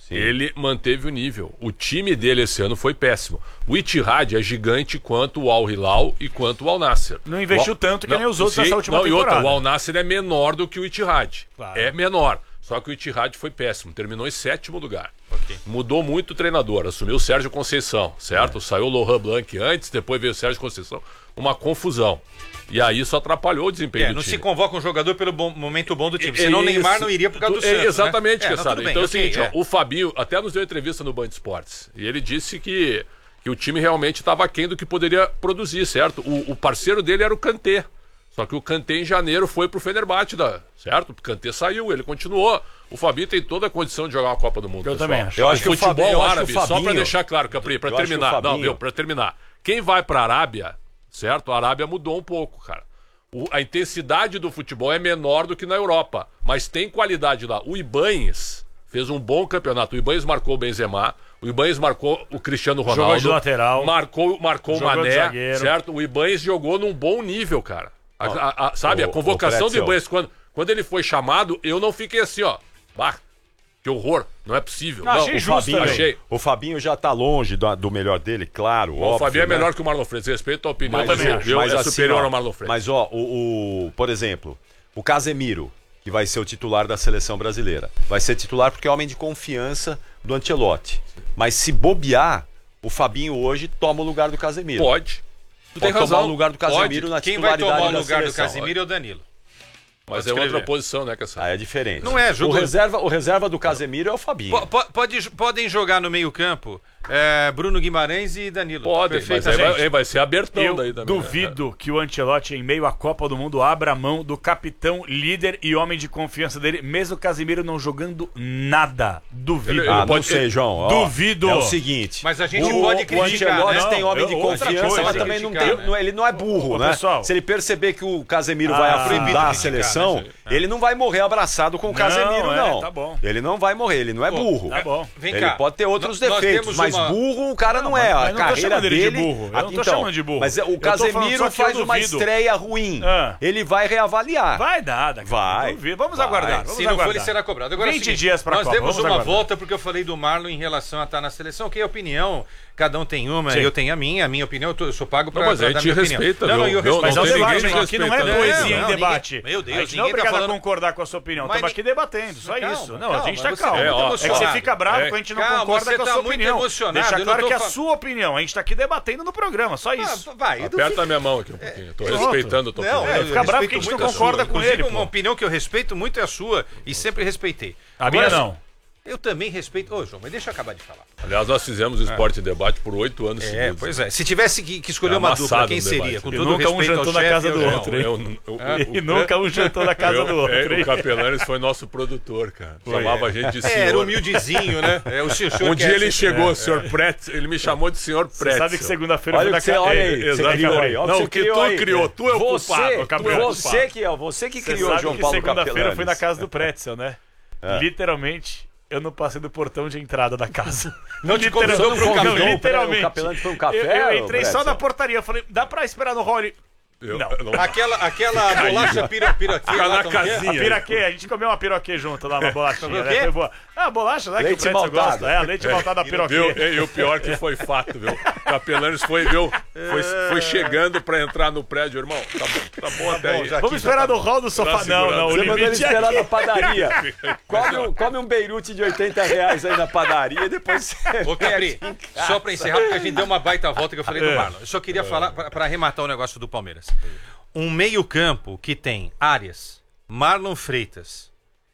E: ele manteve o nível. O time dele esse ano foi péssimo. O Ittihad é gigante quanto o Al Hilal e quanto o Al Nassr.
C: Não investiu
E: o,
C: tanto que
E: não,
C: nem os outros
E: sim,
C: nessa última
E: não,
C: temporada.
E: E outra, o Al Nassr é menor do que o Ittihad.
C: Claro.
E: É menor. Só que o Ittihad foi péssimo. Terminou em sétimo lugar. Okay. Mudou muito o treinador. Assumiu o Sérgio Conceição, certo? É. Saiu o Laurent Blanc antes, depois veio o Sérgio Conceição. Uma confusão. E aí isso atrapalhou o desempenho
D: é,
E: do
D: não
E: time.
D: se convoca um jogador pelo bom, momento bom do time.
E: É,
D: Senão o
E: isso,
D: Neymar não iria por causa do Santos,
E: é, Exatamente,
D: né?
E: Quesada.
D: É, não,
E: então é o
D: okay,
E: seguinte,
D: é.
E: ó, o Fabinho até nos deu entrevista no Band Esportes. E ele disse que, que o time realmente estava aquém do que poderia produzir, certo? O, o parceiro dele era o Kanté. Só que o Kanté em janeiro foi pro Fenerbahçe, da, certo? O Kanté saiu, ele continuou. O Fabinho tem toda a condição de jogar uma Copa do Mundo.
C: Eu
E: pessoal.
C: também acho.
A: Eu acho
E: o
A: que o
E: futebol
A: Fabinho,
E: árabe,
A: eu acho que o
E: só pra
A: Fabinho,
E: deixar claro, Capri, pra
A: eu acho que o
E: terminar.
A: Fabinho-
E: Não, viu, pra terminar. Quem vai pra Arábia, certo? A Arábia mudou um pouco, cara. O- a intensidade do futebol é menor do que na Europa, mas tem qualidade lá. O Ibañez fez um bom campeonato. O Ibañez marcou o Benzema, o Ibañez marcou o Cristiano Ronaldo.
C: Jogou de lateral.
E: Marcou, marcou o
C: Jogou de
E: Mané,
C: zagueiro.
E: certo? O Ibañez jogou num bom nível, cara. A- a- a- sabe,
A: o-
E: a convocação
A: o
E: do
A: Pretzel.
E: Ibañez, quando, quando ele foi chamado, eu não fiquei assim, ó. Bah, que horror, não é possível.
C: Não,
E: Não,
C: achei
E: o
C: justo
E: Fabinho,
C: também.
E: achei.
A: O Fabinho já tá longe do, do melhor dele, claro,
E: O
A: óbvio.
E: Fabinho é
A: né?
E: melhor que o Marlon Freitas. Respeito a opinião
A: Mas,
E: do
C: também
E: Gil,
C: acho.
E: viu?
A: mas
E: É
A: assim,
E: superior
A: ó,
E: ao Marlon Freitas.
A: Mas, ó, o, o- por exemplo, o Casemiro, que vai ser o titular da seleção brasileira. Vai ser titular porque é homem de confiança do Ancelotti. Mas se bobear, o Fabinho hoje toma o lugar do Casemiro.
E: Pode. Tu
A: Pode
E: tem razão.
A: tomar o lugar do Casemiro na
D: Quem vai
A: titularidade
D: tomar o
A: da
D: lugar do
A: seleção.
D: Casemiro é o Danilo.
E: Mas
D: Pode
E: é outra
D: escrever.
E: posição, né, Cassandra?
A: Ah, é diferente.
D: Não é,
A: o
D: jogo-
A: reserva, o reserva do Casemiro é o Fabinho.
D: Po- po- pode- podem jogar no meio campo é, Bruno Guimarães e Danilo.
E: Pode, mas aí
D: Perfeitamente.
E: vai, vai ser abertão
C: Eu
E: daí também. né?
C: duvido que o Ancelotti, em meio à Copa do Mundo, abra mão do capitão, líder e homem de confiança dele, mesmo o Casemiro não jogando nada. Duvido.
E: Ele-
A: Ah,
E: ele
A: não
E: pode-
A: sei, João. Ó,
C: Duvido.
A: É o seguinte.
D: Mas a gente
A: o,
D: pode
A: o
D: criticar,
A: Ancelotti
D: né?
A: tem homem
C: Não,
A: de
C: outra
A: confiança,
C: coisa,
A: mas também não
D: criticar,
A: tem,
D: né?
A: não- ele não é burro,
C: Ô,
A: né?
C: pessoal.
A: Se ele perceber que o Casemiro
C: Ah,
A: vai
C: proibido
A: afundar a
D: criticar,
A: seleção,
D: né,
A: ele não vai morrer abraçado com o
C: Não,
A: Casemiro,
C: é,
A: não.
C: tá bom.
A: Ele não vai morrer, ele não é burro.
C: Tá bom.
D: Vem
A: Ele
D: cá.
A: pode ter outros
D: Nós- nós
A: defeitos,
D: temos
A: mas
D: uma-
A: burro o cara não, é.
C: mas
A: A
C: não tô
A: carreira
C: chamando ele de
A: dele.
C: burro. Eu
A: Ah,
C: não tô
A: então,
C: chamando de burro.
A: Mas é,
C: Eu
A: o
C: tô falando
A: Casemiro
C: só que eu
A: faz uma
C: duvido.
A: estreia ruim.
C: Ah.
A: Ele vai reavaliar.
C: Vai nada, cara.
A: Vai.
C: Duvido. Vamos
A: Vai.
C: aguardar. Vamos
D: Se não for,
C: aguardar.
D: ele será cobrado. Agora, é o
C: vinte
D: seguinte,
C: dias pra
D: nós
C: Copa.
D: demos
C: Vamos
D: uma
C: aguardar.
D: volta porque eu falei do Marlon em relação a estar na seleção, que é opinião, cada um tem uma,
C: Sim.
D: eu tenho a minha, a minha opinião, eu, tô- eu sou pago pra,
E: Não, mas
D: pra
E: a
D: dar
E: gente
D: minha opinião.
E: respeita,
D: não, não,
E: viu?
D: eu
E: Não,
D: respeito.
C: Mas é
E: não
C: um
E: tem
C: debate,
E: ninguém
C: gente. Aqui não é
E: respeitando.
C: poesia
D: Não,
C: em
D: não,
C: debate.
D: ninguém- meu Deus,
C: a gente não é
D: ninguém tá
C: obrigado
D: falando-
C: a concordar com a sua opinião.
D: Mas
C: Estamos
D: ni-
C: aqui debatendo, só
D: Calma,
C: isso. Não,
D: calma,
C: a gente tá
D: você
C: calmo.
D: tá
E: muito
C: É, que
E: emocionado.
C: você fica bravo
E: É.
C: quando a gente não
D: Calma,
C: concorda
D: você
C: com a
D: tá
C: sua
D: muito
C: opinião.
D: emocionado,
C: Deixa
D: eu não
C: claro
D: tô
C: que é a
D: fa-
C: sua opinião. A gente tá aqui debatendo no programa, só isso.
D: Ah, vai, eu
E: Aperta
D: duvido.
E: a minha mão aqui um pouquinho. Tô
C: Pronto.
E: respeitando a tua
D: Não,
E: opinião.
C: É,
D: eu
C: fica bravo
D: respeito
C: que a gente
D: muito
C: não
D: a
C: concorda
D: sua.
C: com
D: Inclusive,
C: ele,
D: uma
C: pô.
D: opinião que eu respeito muito é a sua e sempre respeitei.
C: A minha
D: Agora,
C: não.
D: Eu também respeito. Ô, João, mas deixa eu acabar de falar.
E: Aliás, nós fizemos o Esporte e Debate por oito anos
D: É,
E: seguidos.
D: pois é. Se tivesse que, que escolher
E: É
D: uma
E: amassado
D: dupla, quem
E: o
D: seria?
E: debate.
D: Com
C: E
D: todo
C: nunca um
D: respeito ao
C: jantou na
D: chefe,
C: casa do
D: eu-
C: outro,
E: Eu-
C: hein?
E: eu-
C: E
E: o-
C: nunca um jantou na casa
E: eu-
C: do outro,
E: é,
C: hein?
E: o Capelanes foi nosso produtor, cara. Chamava a gente de
D: É,
E: senhor.
D: era humildezinho, né? É, o senhor
E: Um
D: que
E: dia
D: é
E: ele
D: esse-
E: chegou,
D: é,
E: o senhor Pretzel, ele me chamou de senhor
C: Você
E: Pretzel.
C: sabe que segunda-feira
A: Olha
C: foi
A: o
C: na
A: que você,
C: casa
A: olha aí,
C: Exato,
A: você criou aí,
C: Gabriel.
A: olha o
E: Não,
A: que
E: o que
A: criou
E: tu
A: aí.
E: criou, tu é o
A: você,
E: culpado,
C: Gabriel.
A: Você que é, você que
C: Você
A: criou o
C: sabe
A: João
C: que
A: Paulo
C: segunda-feira
A: Capelanes.
C: foi na casa do Pretzel, né? Literalmente, eu não passei do portão de entrada da casa.
D: Não te
C: Literal-
D: convidou pro
C: não,
D: café?
A: O
C: literalmente.
A: Capelanes foi um café,
C: Eu, eu
A: ô,
C: entrei só
A: Pretzel?
C: na portaria. Eu falei, dá pra esperar no hall? Ele,
E: Eu-
C: Não.
E: não.
D: Aquela, aquela bolacha pira, piraquê.
E: Fica
D: lá,
E: na
D: como que é?
E: casinha.
C: A piraquê, a gente comeu uma piroquê junto lá, uma bolachinha,
D: Comeu o
C: né?
D: quê?
C: Foi boa. Ah, bolacha, né?
A: Leite
C: que o Pretzel
A: maltado.
C: gosta. É, a leite maltada da piroquê.
E: Viu? E, e o pior que foi fato, viu? Capelanes foi, viu? Foi, foi chegando pra entrar no prédio, irmão. Tá bom, tá bom até
D: bom,
E: aí.
D: já-
C: Vamos
D: Aqui
C: esperar
D: tá
C: no hall do sofá.
E: Tá
C: Não, não, o
A: Você mandou ele
C: limite é
A: esperar
C: aqui.
A: na padaria. Come um, come um beirute de oitenta reais aí na padaria e depois você...
D: Ô, Capri, só pra encerrar, porque a gente deu uma baita volta que eu falei do Marlon. Eu só queria falar, pra, pra arrematar o negócio do Palmeiras. Um meio-campo que tem Arias, Marlon Freitas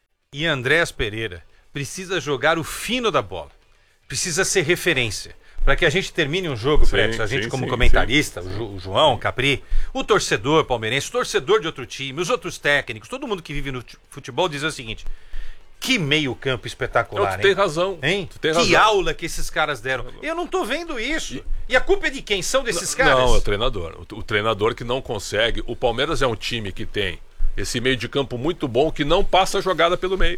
D: e Andréas Pereira precisa jogar o fino da bola. Precisa ser referência. Para que a gente termine um jogo,
E: Sim,
D: Preto, a gente
E: sim,
D: como
E: sim,
D: comentarista, o, Ju- o João, o Capri, o torcedor palmeirense, o torcedor de outro time, os outros técnicos, todo mundo que vive no futebol diz o seguinte: que meio-campo espetacular,
E: Não, tu tem
D: hein?
E: razão.
D: Hein?
E: Tu tem
D: Que
E: razão.
D: aula que esses caras deram. Eu não tô vendo isso. E a culpa é de quem? São desses caras?
E: Não, é o treinador. O, o treinador que não consegue. O Palmeiras é um time que tem esse meio de campo muito bom que não passa a jogada pelo meio.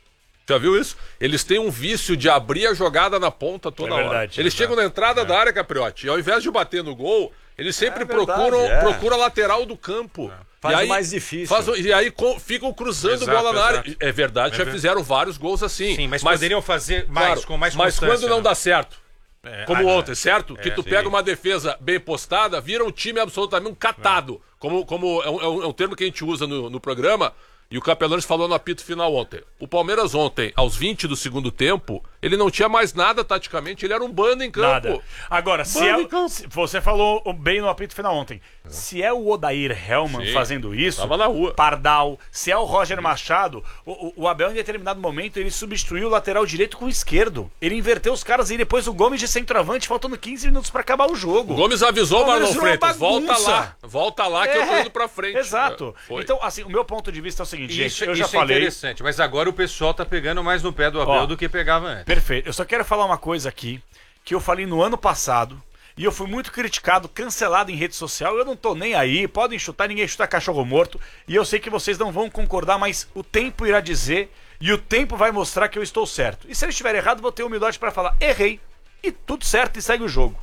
E: Já viu isso? Eles têm um vício de abrir a jogada na ponta toda
C: É
E: hora.
C: verdade,
E: Eles
C: é
E: chegam na entrada da área, Capriotti, e ao invés de bater no gol, eles sempre
A: É verdade,
E: procuram,
A: é.
E: procuram a lateral do campo.
A: Faz
E: e aí,
A: mais difícil.
E: Faz, e aí com, ficam cruzando
D: Exato,
E: bola na área.
D: exato.
E: É verdade,
D: É
E: já
D: verdade.
E: fizeram vários gols assim.
D: Sim, mas, poderiam fazer mais,
E: claro,
D: com mais
E: Mas
D: constância,
E: quando não
D: né?
E: dá certo,
D: É,
E: como
D: ah,
E: ontem, certo? que tu
A: sim.
E: pega uma defesa bem postada, vira um time absolutamente um catado. Como, como é, um, é um- é um termo que a gente usa no, no programa. E o Capelanes falou no apito final ontem. O Palmeiras ontem, aos vinte do segundo tempo, ele não tinha mais nada taticamente, ele era um bando em campo.
C: Nada. Agora, se,
E: Bando
C: é,
E: em campo.
C: se- você falou bem no apito final ontem. Se é o Odair Hellmann
E: Sim.
C: fazendo isso,
E: Tava na rua.
C: Pardal, se é o Roger Machado, o, o- o Abel em determinado momento ele substituiu o lateral direito com o esquerdo. Ele inverteu os caras e depois o Gomes de centroavante, faltando quinze minutos pra acabar o jogo.
E: O Gomes avisou o
C: O Palmeiras
E: Marlon
C: virou uma
E: Freitas, volta
C: bagunça.
E: lá, volta lá que eu tô
C: É,
E: indo pra frente.
C: Exato.
E: É, foi.
C: Então, assim, o meu ponto de vista é o seguinte, gente,
D: Isso,
C: eu
D: isso
C: já
D: é
C: falei.
D: interessante, mas agora o pessoal tá pegando mais no pé do Abel
C: Ó,
D: do que pegava antes.
C: Perfeito. Eu só quero falar uma coisa aqui, que eu falei no ano passado, e eu fui muito criticado, cancelado em rede social, eu não tô nem aí, podem chutar, ninguém chuta cachorro morto, e eu sei que vocês não vão concordar, mas o tempo irá dizer, e o tempo vai mostrar que eu estou certo. E se eu estiver errado, vou ter humildade para falar, errei, e tudo certo, e segue o jogo.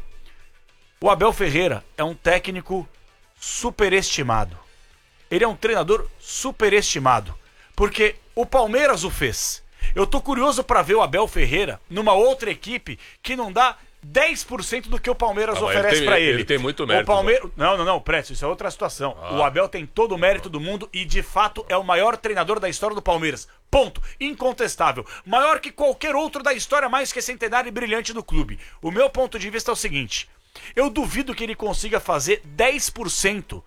C: O Abel Ferreira é um técnico superestimado. Ele é um treinador superestimado, porque o Palmeiras o fez. Eu tô curioso pra ver o Abel Ferreira numa outra equipe que não dá dez por cento do que o Palmeiras
E: Ah, mas ele
C: oferece
E: tem-
C: pra ele.
E: ele tem muito mérito,
C: O Palmeiras, não, não, não, Prédio, isso é outra situação.
E: Ah.
C: O Abel tem todo o mérito do mundo e de fato é o maior treinador da história do Palmeiras. Ponto. Incontestável. Maior que qualquer outro da história mais que centenária e brilhante do clube. O meu ponto de vista é o seguinte: eu duvido que ele consiga fazer dez por cento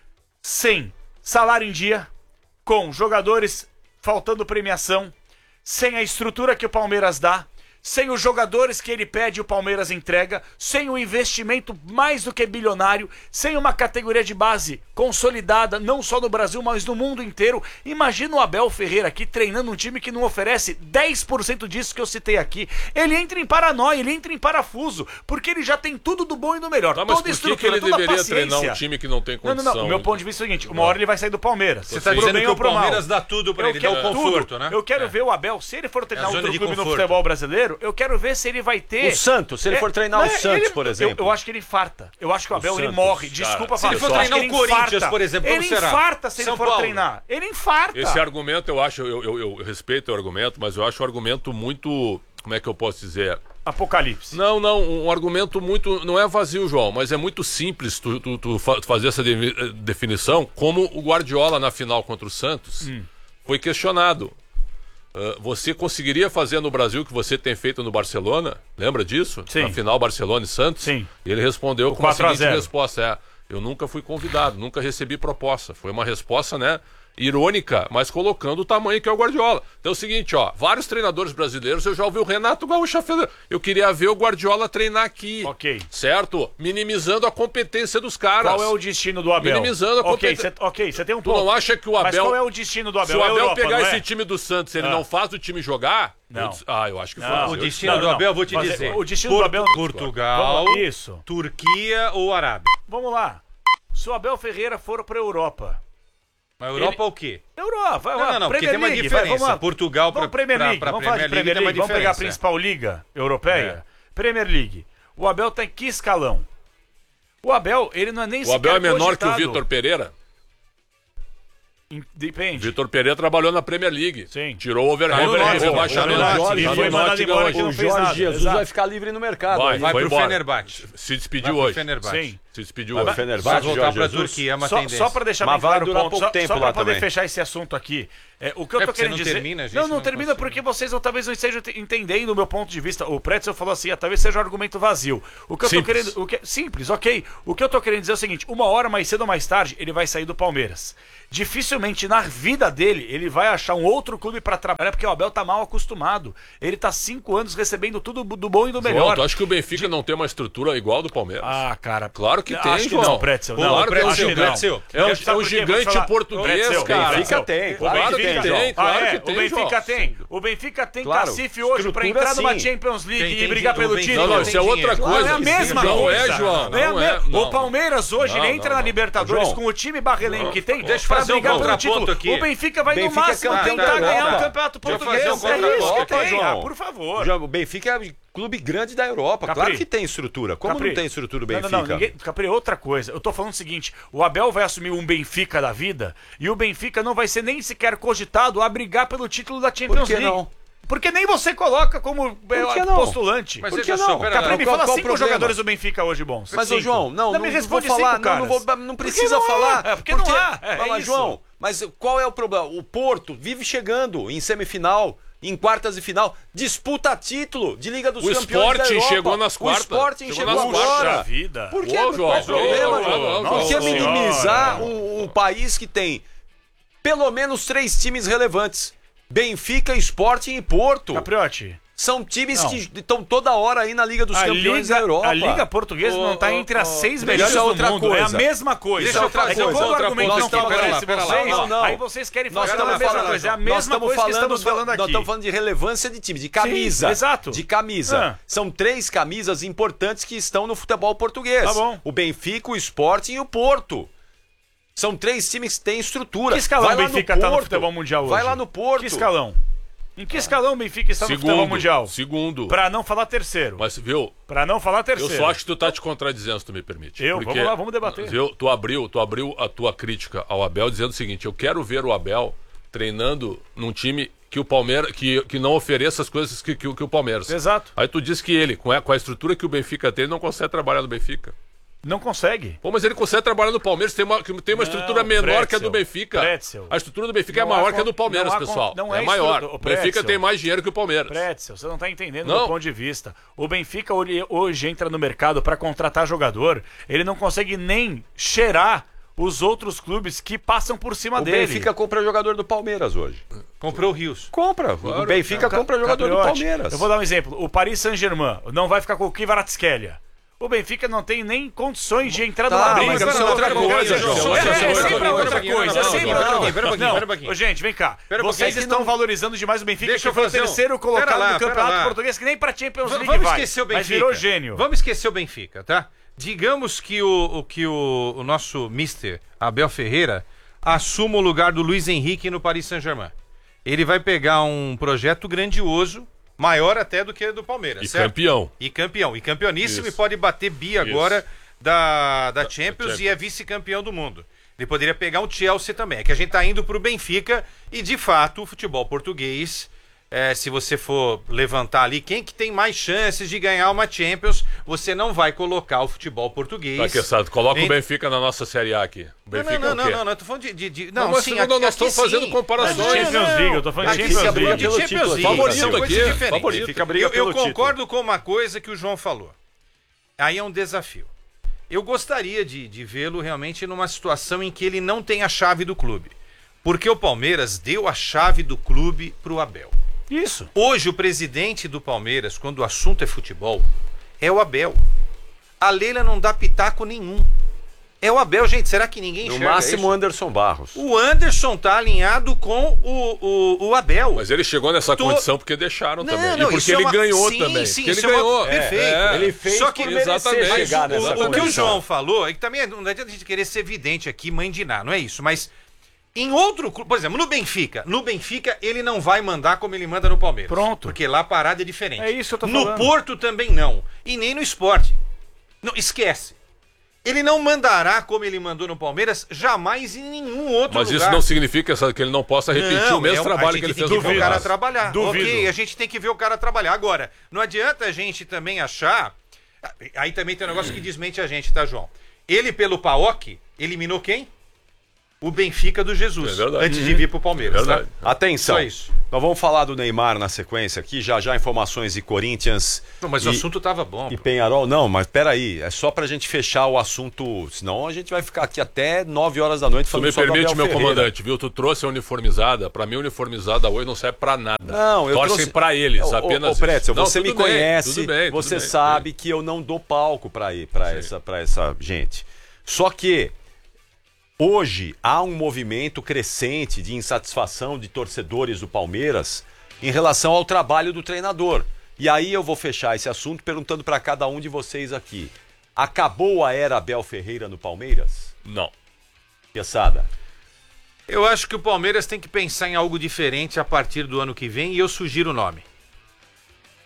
C: sem salário em dia, com jogadores faltando premiação, sem a estrutura que o Palmeiras dá, sem os jogadores que ele pede e o Palmeiras entrega, sem o investimento mais do que bilionário, sem uma categoria de base consolidada, não só no Brasil, mas no mundo inteiro. Imagina o Abel Ferreira aqui treinando um time que não oferece dez por cento disso que eu citei aqui. Ele entra em paranoia, ele entra em parafuso, porque ele já tem tudo do bom e do melhor.
E: Tá, mas
C: toda
E: por que, que
C: estrutura,
E: ele
C: toda
E: deveria
C: paciência.
E: treinar um time que não tem
C: Não,
E: condição?
C: não, não. O meu ponto de vista é o seguinte: uma hora ele vai sair do Palmeiras.
D: Você tá
C: Pro
D: dizendo
C: bem
D: que
C: ou
D: o
C: pro mal.
D: Palmeiras dá tudo pra
C: Eu
D: ele, dá o
C: quero
D: conforto,
C: tudo.
D: né?
C: Eu quero
D: É.
C: ver o Abel, se ele for treinar
D: É a
C: outro
D: zona de
C: clube no
D: conforto.
C: futebol brasileiro, eu quero ver se ele vai ter...
A: O Santos, se ele for treinar o Santos, por exemplo.
C: Eu, eu acho que ele infarta. Eu acho que o Abel ele
A: Santos,
C: morre.
A: cara.
C: Desculpa
D: Se ele
C: falar.
D: for
C: eu acho
D: treinar
C: que
D: o
C: ele
D: Corinthians,
C: infarta.
D: por exemplo, como
C: ele
D: será?
C: infarta se
D: São
C: ele for
D: Paulo.
C: treinar. Ele infarta.
E: Esse argumento, eu acho, eu, eu, eu respeito o argumento, mas eu acho o argumento muito. Como é que eu posso dizer?
C: Apocalipse.
E: Não, não, um argumento muito. Não é vazio, João, mas é muito simples tu, tu, tu fa- fazer essa de- definição, como o Guardiola na final contra o Santos
C: Hum.
E: foi questionado. Ah, você conseguiria fazer no Brasil o que você tem feito no Barcelona? Lembra disso?
C: Sim.
E: Na final Barcelona e Santos?
C: Sim.
E: E ele respondeu com a
C: quatro a
E: seguinte
C: zero.
E: resposta: é, eu nunca fui convidado, nunca recebi proposta. Foi uma resposta, né? Irônica, mas colocando o tamanho que é o Guardiola. Então é o seguinte, ó, vários treinadores brasileiros, eu já ouvi o Renato Gaúcho fazer. Eu queria ver o Guardiola treinar aqui.
C: Ok.
E: Certo? Minimizando a competência dos caras.
C: Qual é o destino do Abel?
E: Minimizando a
C: Ok,
E: competência.
C: você ok, você tem um
E: Tu
C: ponto.
E: não acha que o
C: Mas
E: Abel.
C: qual é o destino do Abel?
E: Se o
C: É a
E: Abel
C: Europa,
E: pegar
C: não é?
E: esse time do Santos, ele
C: Ah.
E: não faz o time jogar?
C: Não.
E: eu dis- Ah, eu acho que foi.
C: Não.
D: O
E: Eu-
D: destino
C: Não,
D: do
C: não.
D: Abel, vou te
C: Mas
D: dizer.
C: o destino do
D: Por-
C: Abel-
D: Portugal,
C: Vamos lá. Isso.
D: Turquia ou Arábia?
C: Vamos lá. Se o Abel Ferreira for pra Europa...
D: Mas Europa
C: Ele-
D: o quê?
C: Europa, vai
D: Não,
C: lá.
D: não, não, porque
C: Premier
D: tem uma
C: League, vai,
D: diferença.
C: vamos lá.
D: Portugal pra-
C: Vamos Premier
D: pra-
C: League,
D: pra
C: vamos falar de
D: Premier
C: Premier
D: League
C: League,
D: tem uma
C: vamos pegar a
D: diferença.
C: principal liga europeia. Premier League. O Abel tá em que escalão? O Abel, ele não é nem
E: O Abel é
C: sequer
E: menor que o
C: cogitado.
E: Vitor Pereira.
C: Em- Depende.
E: Vitor Pereira trabalhou na Premier League.
C: Sim.
E: Tirou o
D: Tá no
E: overhead,
D: Nottingham,
E: o
D: tá no
E: rebaixamento.
D: Nottingham.
C: E
E: Tá
C: foi
E: no
C: mandado
E: Nottingham
C: embora
E: hoje.
C: que não
A: O
C: fez
A: Jorge
C: nada.
A: Jesus
C: Exato.
A: vai ficar livre no mercado.
E: Vai,
A: aí.
D: Vai
E: foi
D: pro
E: embora.
D: Fenerbahçe.
E: Se despediu
D: Vai pro
E: hoje.
D: Fenerbahçe.
C: Sim.
E: Se despediu
A: Vai
E: hoje.
A: pro
D: Vai
A: Fenerbahçe,
D: voltar
A: Jorge
D: pra
A: Jesus.
D: Turquia, é uma
C: Só,
D: tendência.
C: só pra deixar
A: Mas
C: bem
A: vai
C: claro o
A: durar
C: ponto,
A: pouco
C: só,
A: tempo
C: só pra
A: lá
C: poder
A: também.
C: fechar esse assunto aqui, é, o que eu
D: É
C: tô
D: porque você
C: querendo
D: não
C: dizer...
D: termina, gente,
C: não, não
D: não
C: termina
D: consigo.
C: porque vocês não, talvez não estejam te- entendendo o meu ponto de vista. O Pretzel falou assim, ah, talvez seja um argumento vazio. O que eu tô
E: Simples.
C: querendo... O que, simples, ok. O que eu tô querendo dizer é o seguinte, uma hora mais cedo ou mais tarde, ele vai sair do Palmeiras. Dificilmente na vida dele ele vai achar um outro clube pra trabalhar, porque o Abel tá mal acostumado. Ele tá cinco anos recebendo tudo do bom e do
E: João,
C: melhor.
E: tu acha que o Benfica não tem uma estrutura igual ao do Palmeiras?
C: Ah, cara.
E: Claro que tem,
C: Acho que
E: João.
C: não, Pretzel. Não,
E: Claro que é um
C: acho que
E: gigante.
C: não.
D: Pretzel.
E: É um,
C: Sabe
E: é um
C: por quê? Vou te
E: gigante
C: falar.
E: português,
C: Pretzel,
E: cara.
A: Benfica tem,
C: O
A: claro
E: Claro
A: que
E: que
A: tem,
E: tem,
A: João.
E: claro
C: ah, é,
E: que
C: o
E: tem,
C: Benfica
E: João.
C: tem. O Benfica tem
A: Claro.
C: cacife hoje pra
A: Estrutura,
C: entrar numa
A: sim.
C: Champions League
D: Tem-
C: e
D: tem
C: brigar
D: di-
C: pelo
D: o Benfica
C: título.
E: Não,
D: tem
E: isso é outra
D: dinheiro.
E: coisa.
C: Não é a mesma
E: não
C: coisa.
E: é, João.
C: Não é a
E: Não
C: me-
E: é.
C: O
E: Não.
C: Palmeiras hoje
E: Não,
C: ele entra
E: não,
C: na
E: não.
C: Libertadores
A: João.
C: com o time barrelenho que tem
D: Deixa eu
C: pra
D: fazer um
C: brigar pelo
D: contraponto
C: título.
D: aqui.
C: O Benfica vai
A: Benfica
C: no
A: é
C: máximo
A: campeão
C: tentar
A: da
C: ganhar
A: Europa.
C: o campeonato
D: Deixa eu
C: português.
D: fazer um
C: É isso que
D: contraponto
C: tem.
A: aqui,
C: Ah,
A: João.
C: por favor.
A: Já, o Benfica é clube grande da Europa.
C: Capri.
A: Claro que tem estrutura. Como
C: Capri.
A: não tem estrutura o
C: Não,
A: Benfica?
C: não, não, ninguém, Capri, outra coisa. Eu tô falando o seguinte, o Abel vai assumir um Benfica da vida e o Benfica não vai ser nem sequer cogitado a brigar pelo título da Champions
A: Por que
C: League.
A: não?
C: Porque nem você coloca como
A: que
C: é,
A: não?
C: postulante.
D: Mas
A: Por
D: veja
A: que
D: só,
A: não?
D: pera
C: Capri,
D: lá.
C: me
A: Qual-
C: fala
A: qual o
C: cinco
A: problema?
C: jogadores do Benfica hoje bons.
A: Mas, ô
C: Cinco.
A: João, não,
C: Não,
A: não,
C: me
A: não
C: responde
A: vou falar,
C: cinco,
A: não, não,
C: caras.
A: vou, não
C: Porque
A: precisa
C: não há,
A: falar.
C: é, porque não há, é,
A: Fala,
C: é isso.
A: João, mas qual é o problema? O Porto vive chegando em semifinal, em quartas de final, disputa título de Liga dos
E: O
A: Campeões
E: Sporting
A: da Europa.
E: chegou nas quartas.
A: O Sporting
E: Chegou
A: chegou,
E: nas
A: agora.
C: Poxa vida.
A: Por que?
E: Ô, João,
A: Qual o problema,
E: ô,
A: João?
E: ô,
A: Por que
E: João,
A: minimizar
C: senhora.
A: um, um país que tem pelo menos três times relevantes? Benfica, Sporting e Porto.
C: Capriotti,
A: São times
C: Não.
A: que estão toda hora aí na Liga dos
C: a
A: Campeões
C: Liga,
A: da Europa.
C: a Liga Portuguesa
D: Ô,
C: não tá
D: ô,
C: entre as
D: ô,
C: seis
A: deixa
C: melhores do
A: outra
C: mundo. É a
A: coisa.
C: mesma coisa.
D: Deixa outra
C: é que
D: coisa,
C: quando o
D: outra
C: argumento
D: coisa.
C: não
D: Pera lá,
C: favorece
D: pera lá,
C: vocês,
A: não, não.
C: aí vocês querem
A: Nós
C: falar a
A: estamos
C: mesma
A: falando,
C: coisa. É a
A: nós
C: mesma
A: estamos
C: coisa que
A: falando,
C: estamos falando aqui.
A: Nós estamos falando de relevância de time, de camisa.
C: Sim, exato.
A: De camisa.
C: Ah.
A: São três camisas importantes que estão no futebol português.
C: Tá bom.
A: O Benfica, o Sporting e o Porto. São três times que têm estrutura.
C: Que escalão
A: Vai
C: o
A: lá no
C: Benfica tá no
A: Porto.
C: futebol mundial hoje?
A: Vai lá no Porto.
C: Que escalão? Em que escalão o Benfica está no futebol
E: Segundo,
C: mundial?
E: segundo.
C: Pra não falar terceiro.
E: Mas, viu,
C: Pra não falar
E: eu
C: terceiro.
E: só acho que tu tá te contradizendo, se tu me permite.
C: Eu? Vamos lá, vamos debater.
E: Viu, tu abriu, tu abriu a tua crítica ao Abel dizendo o seguinte, eu quero ver o Abel treinando num time que o Palmeiras, que, que não ofereça as coisas que, que, que o Palmeiras.
C: Exato.
E: Aí tu diz que ele, com a, com a estrutura que o Benfica tem, ele não consegue trabalhar no Benfica.
C: Não consegue.
E: Pô, mas ele consegue trabalhar no Palmeiras, tem uma, que tem uma
C: Não,
E: estrutura menor
C: Pretzel,
E: que a do Benfica.
C: Pretzel.
E: A estrutura do Benfica
C: Não
E: é
C: há
E: maior
C: con-
E: que a do Palmeiras,
C: não há con-
E: pessoal.
C: não
E: é
C: é
E: maior.
C: estrutura-
E: O Benfica
C: Pretzel.
E: tem mais dinheiro que o Palmeiras.
C: Pretzel, você não tá entendendo
E: Não.
C: do ponto de vista. O Benfica hoje- hoje entra no mercado pra contratar jogador, ele não consegue nem cheirar os outros clubes que passam por cima
A: O
C: dele.
A: Benfica compra jogador do Palmeiras hoje.
D: Comprou o Rios.
A: Compra. o Benfica
C: Ca-
A: compra jogador do
C: Capriotti,
A: Palmeiras.
C: Eu vou dar um exemplo. O Paris Saint-Germain não vai ficar com o Kvaratskhelia. O Benfica não tem nem condições de entrar
A: Tá,
C: numa
A: mas
C: briga.
A: isso é
C: com
A: outra
C: outro
A: coisa,
C: jogo.
A: João.
C: É,
A: Isso é
C: é
A: outra
C: sempre
A: coisa.
C: outra
D: Não,
C: coisa.
D: não,
C: É sempre
D: não,
C: outra
D: não,
C: coisa.
D: pera um pouquinho,
C: Não,
D: pera um pouquinho.
C: ô, gente, vem cá.
D: Pera um
C: Vocês
D: pouquinho.
C: estão valorizando demais o Benfica,
D: Deixa
C: que
D: eu
C: foi o
D: fazer um-
C: terceiro colocado
D: Pera lá,
C: no
D: pera
C: Campeonato
D: lá.
C: Português, que nem pra Champions
D: V-
C: League
D: Vamos
C: vai.
D: esquecer o Benfica.
C: Mas virou gênio.
D: Vamos esquecer o Benfica, tá? Digamos que o, o- que o, o nosso mister Abel Ferreira assuma o lugar do Luiz Henrique no Paris Saint-Germain. Ele vai pegar um projeto grandioso, maior até do que o do Palmeiras,
E: E
D: certo?
E: campeão.
D: E campeão. E campeoníssimo
E: Isso.
D: e pode bater bi agora da, da Champions
E: Champions.
D: e é vice-campeão do mundo. Ele poderia pegar um Chelsea também. É que a gente tá indo pro Benfica e, de fato, o futebol português, é, se você for levantar ali, quem que tem mais chances de ganhar uma Champions, você não vai colocar o futebol português.
E: Tá, Queçado, coloca
D: Em-
E: o Benfica na nossa Série A aqui. O
D: Não,
E: Benfica
D: não,
E: é o
D: não,
E: quê?
D: não, não, eu tô falando de... de, de-
E: Não,
D: não,
E: mas
D: sim,
E: não,
D: aqui,
E: nós estamos
D: aqui
E: fazendo
D: sim.
E: comparações.
C: É de Champions League, eu tô falando de
A: Aqui se
C: Champions
A: abriga
C: League.
A: pelo
D: de Champions
A: título.
D: League,
E: Favorito
D: são coisas
E: aqui,
D: diferentes.
E: favorito.
A: Fica briga
D: Eu, eu
A: pelo título.
D: concordo com uma coisa que o João falou. Aí é um desafio. Eu gostaria de, de vê-lo realmente numa situação em que ele não tem a chave do clube. Porque o Palmeiras deu a chave do clube pro Abel.
C: Isso.
D: Hoje o presidente do Palmeiras, quando o assunto é futebol, é o Abel. A Leila não dá pitaco nenhum. É o Abel, gente. Será que ninguém
A: No
D: enxerga
A: máximo,
D: isso?
A: Anderson Barros.
D: O Anderson tá alinhado com o, o, o Abel.
E: Mas ele chegou nessa
D: Tô-
E: condição porque deixaram
D: Não,
E: também.
D: não,
E: e porque
D: isso é
E: ele
D: uma-
E: ganhou
D: sim,
E: também.
D: sim,
E: porque ele
D: isso é uma-
E: ganhou.
D: perfeito.
E: É.
A: Ele fez
D: Só que
A: por merecer
E: exatamente.
A: chegar
D: O,
A: nessa
D: o que o
A: condição.
D: João falou é que também não adianta a gente querer ser evidente aqui, mandinar, não é isso. Mas em outro clube, por exemplo, no Benfica, no Benfica ele não vai mandar como ele manda no Palmeiras.
C: Pronto.
D: Porque lá a parada é diferente.
C: É isso que eu tô
D: No
C: falando.
D: Porto também não. E nem no Sport. Não, esquece. Ele não mandará como ele mandou no Palmeiras jamais em nenhum outro
E: Mas
D: lugar.
E: isso não significa essa- que ele não possa repetir
D: Não,
E: o mesmo
D: é um-
E: trabalho
D: a
E: que ele
D: gente
E: fez
D: tem
E: no
D: que ver o cara
E: Palmeiras.
D: trabalhar.
C: Duvido.
D: Ok, a gente tem que ver o cara trabalhar. Agora, não adianta a gente também achar... Aí também tem um negócio que desmente a gente, tá, João? Ele, pelo P A O C, eliminou quem? O Benfica do Jesus.
E: É verdade.
D: Antes de vir pro Palmeiras,
E: Verdade.
D: tá?
A: Atenção.
D: Só isso.
A: Nós vamos falar do Neymar na sequência aqui. Já já informações de Corinthians
D: Não, mas
A: e,
D: o assunto tava bom.
A: e
D: pô.
A: Penharol. Não, mas peraí. É só pra gente fechar o assunto. Senão a gente vai ficar aqui até nove horas da noite
E: Tu
A: falando
E: me
A: só do
E: permite,
A: Abel
E: meu
A: Ferreira.
E: comandante, viu? Tu trouxe a uniformizada. Pra mim, a uniformizada hoje não serve pra nada.
A: Não, eu
E: Torcem
A: trouxe...
E: pra eles,
A: Ô, ô,
E: apenas
A: Ô, Pretzel,
E: isso. Não,
A: você me
E: tudo bem,
A: conhece,
E: tudo bem, tudo
A: você
E: bem,
A: sabe que eu não dou palco pra, ir, pra, essa, pra essa gente. Só que hoje há um movimento crescente de insatisfação de torcedores do Palmeiras em relação ao trabalho do treinador. E aí eu vou fechar esse assunto perguntando pra cada um de vocês aqui. Acabou a era Abel Ferreira no Palmeiras?
E: Não.
A: Piaçada.
D: Eu acho que o Palmeiras tem que pensar em algo diferente a partir do ano que vem e eu sugiro o nome.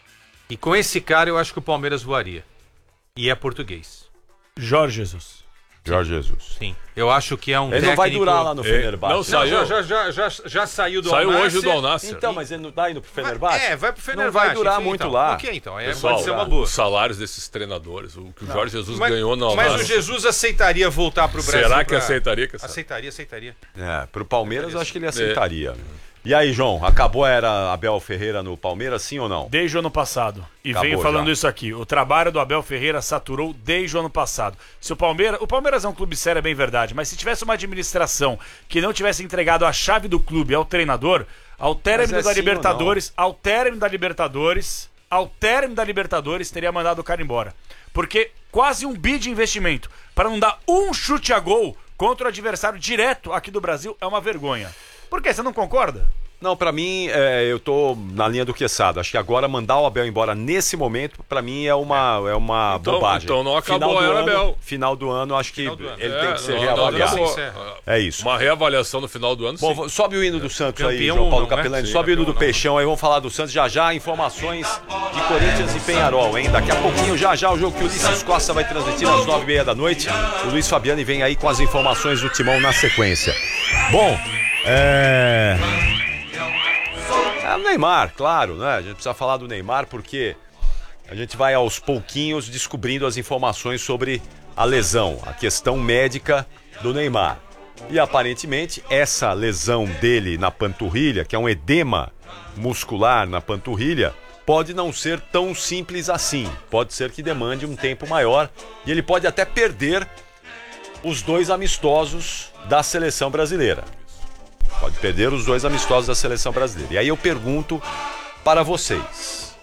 D: E com esse cara eu acho que o Palmeiras voaria. E é português.
C: Jorge Jesus.
A: Jorge Jesus.
D: Sim. Eu acho que é um
A: Ele
D: técnico...
A: não vai durar lá no
E: É,
A: Fenerbahçe.
E: não, saiu.
D: Não, já, já, já, já, já saiu do
E: Saiu
D: Al-Nassr.
E: hoje do Al-Nassr.
A: Então, mas ele não tá indo pro
D: Vai-
A: Fenerbahçe?
D: É, vai pro Fenerbahçe.
A: Não vai durar
D: enfim,
A: muito
D: então.
A: lá.
D: Ok, então. É,
E: Pessoal,
D: pode ser uma boa.
E: os salários desses treinadores, o que o Jorge Jesus
D: Mas,
E: ganhou no
D: mas o
E: Al-Nassr.
D: Jesus aceitaria voltar pro Brasil?
E: Será que
D: pra-
E: aceitaria? Que essa...
D: Aceitaria, aceitaria.
A: É, pro Palmeiras eu acho que ele aceitaria. E aí, João, acabou a era Abel Ferreira no Palmeiras, sim ou não?
C: Desde o ano passado. E
A: Acabou
C: venho falando
A: já.
C: isso aqui. O trabalho do Abel Ferreira saturou desde o ano passado. Se o Palmeiras. O Palmeiras é um clube sério, é bem verdade. Mas se tivesse uma administração que não tivesse entregado a chave do clube ao treinador, ao término
A: Mas é
C: da
A: sim ou
C: Libertadores, ao término da Libertadores, ao término da Libertadores, teria mandado o cara embora. Porque quase um bi de investimento para não dar um chute a gol contra o adversário direto aqui do Brasil é uma vergonha. Por quê? Você não concorda?
A: Não, pra mim, é, eu tô na linha do Quesada. Acho que agora mandar o Abel embora nesse momento, pra mim, é uma, é uma
E: Então-
A: bobagem.
E: então não acabou
A: Final do
E: a era
A: ano-
E: Abel.
A: Final do ano, acho que
D: Final do ano.
A: ele
E: É,
A: tem que ser
E: não,
A: reavaliado.
E: não,
D: Sim,
E: acabou.
A: É isso.
E: Uma reavaliação no final do ano,
A: Bom,
E: sim.
A: vo- sobe o hino do Santos aí,
D: Campeão
A: João Paulo
D: não, né?
A: Capelani.
D: Sim,
A: Sobe o hino do
D: campeão não.
A: Peixão aí, vamos falar do Santos já já. Informações de Corinthians e Penharol, hein? Daqui a pouquinho, já já, o jogo que o Ulisses Costa vai transmitir às nove e meia da noite. O Luiz Fabiani vem aí com as informações do Timão na sequência. Bom, é... É o Neymar, claro, né? A gente precisa falar do Neymar porque a gente vai aos pouquinhos descobrindo as informações sobre a lesão, a questão médica do Neymar. E aparentemente essa lesão dele na panturrilha, que é um edema muscular na panturrilha, pode não ser tão simples assim. Pode ser que demande um tempo maior e ele pode até perder os dois amistosos da seleção brasileira. Pode perder os dois amistosos da seleção brasileira. E aí eu pergunto para vocês.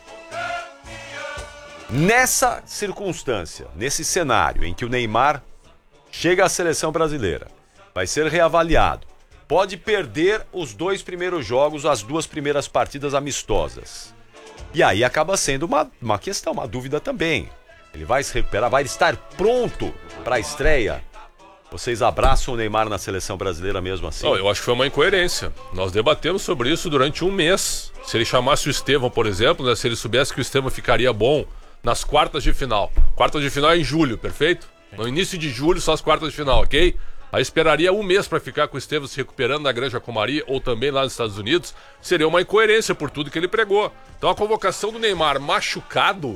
A: Nessa circunstância, nesse cenário em que o Neymar chega à seleção brasileira, vai ser reavaliado, pode perder os dois primeiros jogos, as duas primeiras partidas amistosas. E aí acaba sendo uma, uma questão, uma dúvida também. Ele vai se recuperar, vai estar pronto para a estreia? Vocês abraçam o Neymar na seleção brasileira mesmo assim?
E: Não, eu acho que foi uma incoerência. Nós debatemos sobre isso durante um mês. Se ele chamasse o Estevão, por exemplo, né, se ele soubesse que o Estevão ficaria bom nas quartas de final. Quartas de final é em julho, perfeito? No início de julho são as quartas de final, ok? Aí esperaria um mês para ficar com o Estevão se recuperando na Granja Comari ou também lá nos Estados Unidos. Seria uma incoerência por tudo que ele pregou. Então a convocação do Neymar machucado,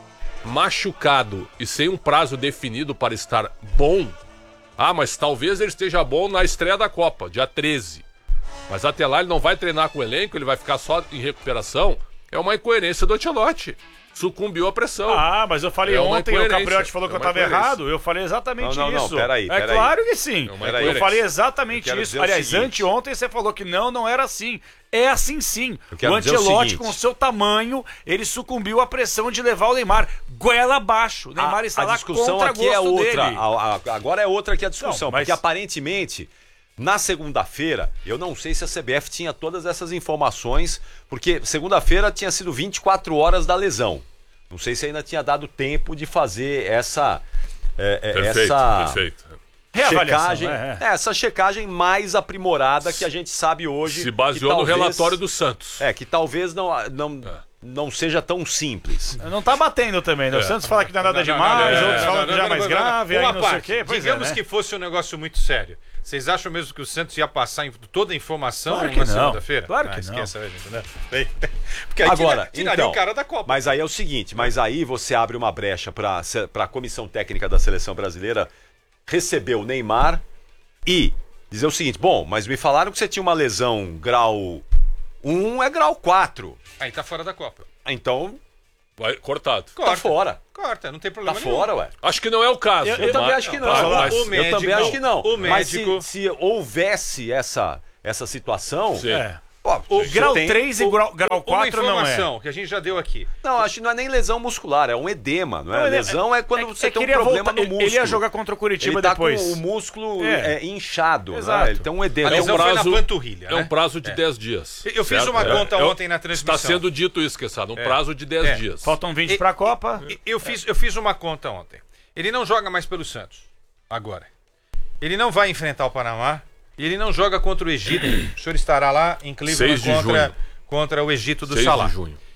E: machucado e sem um prazo definido para estar bom. Ah, mas talvez ele esteja bom na estreia da Copa, dia treze. Mas até lá ele não vai treinar com o elenco, ele vai ficar só em recuperação. É uma incoerência do Ancelotti. Sucumbiu à pressão.
C: Ah, mas eu falei
E: É uma
C: ontem, o
E: incoerência.
C: Capriotti falou que
E: É
C: eu
E: uma
C: tava
E: incoerência.
C: errado. Eu falei exatamente
A: Não, não, não,
C: isso.
A: peraí,
C: é
A: peraí.
C: claro que sim.
E: É uma
C: Eu
E: incoerência.
C: falei
A: Eu
C: exatamente
A: quero
C: isso.
A: dizer o
C: Aliás,
A: seguinte.
C: anteontem você falou que não, não era assim. É assim sim.
A: Eu quero
C: O
A: dizer o
C: Ancelotti,
A: seguinte.
C: com o seu tamanho, ele sucumbiu à pressão de levar o Neymar goela abaixo. O Neymar
A: a,
C: está
A: a
C: lá
A: discussão
C: contra
A: aqui é
C: gosto
A: outra.
C: dele.
A: A- a- agora é outra que a discussão,
C: Não, mas-
A: porque aparentemente na segunda-feira, eu não sei se a C B F tinha todas essas informações, porque segunda-feira tinha sido vinte e quatro horas da lesão. Não sei se ainda tinha dado tempo de fazer essa é, é,
E: Perfeito,
A: essa
E: perfeito.
C: Reavaliação,
A: checagem,
C: é, é.
A: é, essa checagem mais aprimorada que a gente sabe hoje.
E: Se baseou
A: que
E: no
A: talvez-
E: relatório do Santos.
A: É, que talvez não, não, não seja tão simples.
C: Não tá batendo também, né? O Santos fala que não é nada demais,
D: não,
C: outros
D: não,
C: falam
D: não,
C: que já é
D: não,
C: mais
D: não, não, não.
C: grave,
D: Uma
C: aí não sei o
D: parte.
C: quê. Pois
D: Digamos
C: é, né?
D: que fosse um negócio muito sério. Vocês acham mesmo que o Santos ia passar em- toda a informação
C: Claro que
D: na
C: não.
D: segunda-feira?
C: Claro que
D: ah,
C: não.
D: esquece, né, gente, né? Porque aí
A: Agora,
D: tira- tiraria
A: então,
D: o cara da Copa.
A: Mas aí é o seguinte, mas aí você abre uma brecha para a comissão técnica da seleção brasileira receber o Neymar e dizer o seguinte, bom, mas me falaram que você tinha uma lesão grau um, é grau quatro.
D: Aí tá fora da Copa.
A: Então,
E: Vai, cortado.
A: tá fora.
D: Corta, não tem
A: Tá
D: problema nenhum.
A: fora, ué.
E: Acho que não é o caso.
C: Eu-
A: Eu também
E: Mas-
A: acho que não.
E: Mas-
C: Posso falar?
E: mas-
D: O
A: eu
D: médico-
A: também acho que não.
D: o
A: Mas
D: médico-
A: se, se houvesse essa, essa situação...
E: Sim.
C: É.
A: ó,
C: O
A: você
C: grau
A: tem-
C: três e grau, grau
D: Uma
C: quatro não é.
D: informação que a gente já deu aqui.
A: Não, acho que não é nem lesão muscular, é um edema, não é?
C: Não, ele-
A: lesão é quando
C: é-
A: você
C: é que
A: tem um
C: ele ia
A: problema
C: voltar-
A: no
C: ele-
A: músculo.
C: Ele ia jogar contra o Curitiba
A: ele tá
C: depois.
A: com o músculo
C: É.
A: é, inchado,
C: Exato.
A: né? Ele tem um edema.
D: A
E: É um
D: lesão foi
E: prazo-
D: na panturrilha,
E: É
D: né?
E: um prazo de dez dias.
D: Eu fiz
E: certo?
D: uma
E: É-
D: conta
E: é-
D: ontem na transmissão.
E: Está sendo dito isso, Quesada. Um prazo de dez
D: É.
E: dias.
C: Faltam vinte
D: E-
C: pra Copa.
D: E- Eu fiz, eu fiz uma conta ontem. Ele não joga mais pelo Santos. Agora. Ele não vai enfrentar o Panamá. E ele não joga contra o Egito. O senhor estará lá em Cleveland
E: seis de
D: contra,
E: junho.
D: contra o Egito do
E: seis
D: Salah.
E: de junho.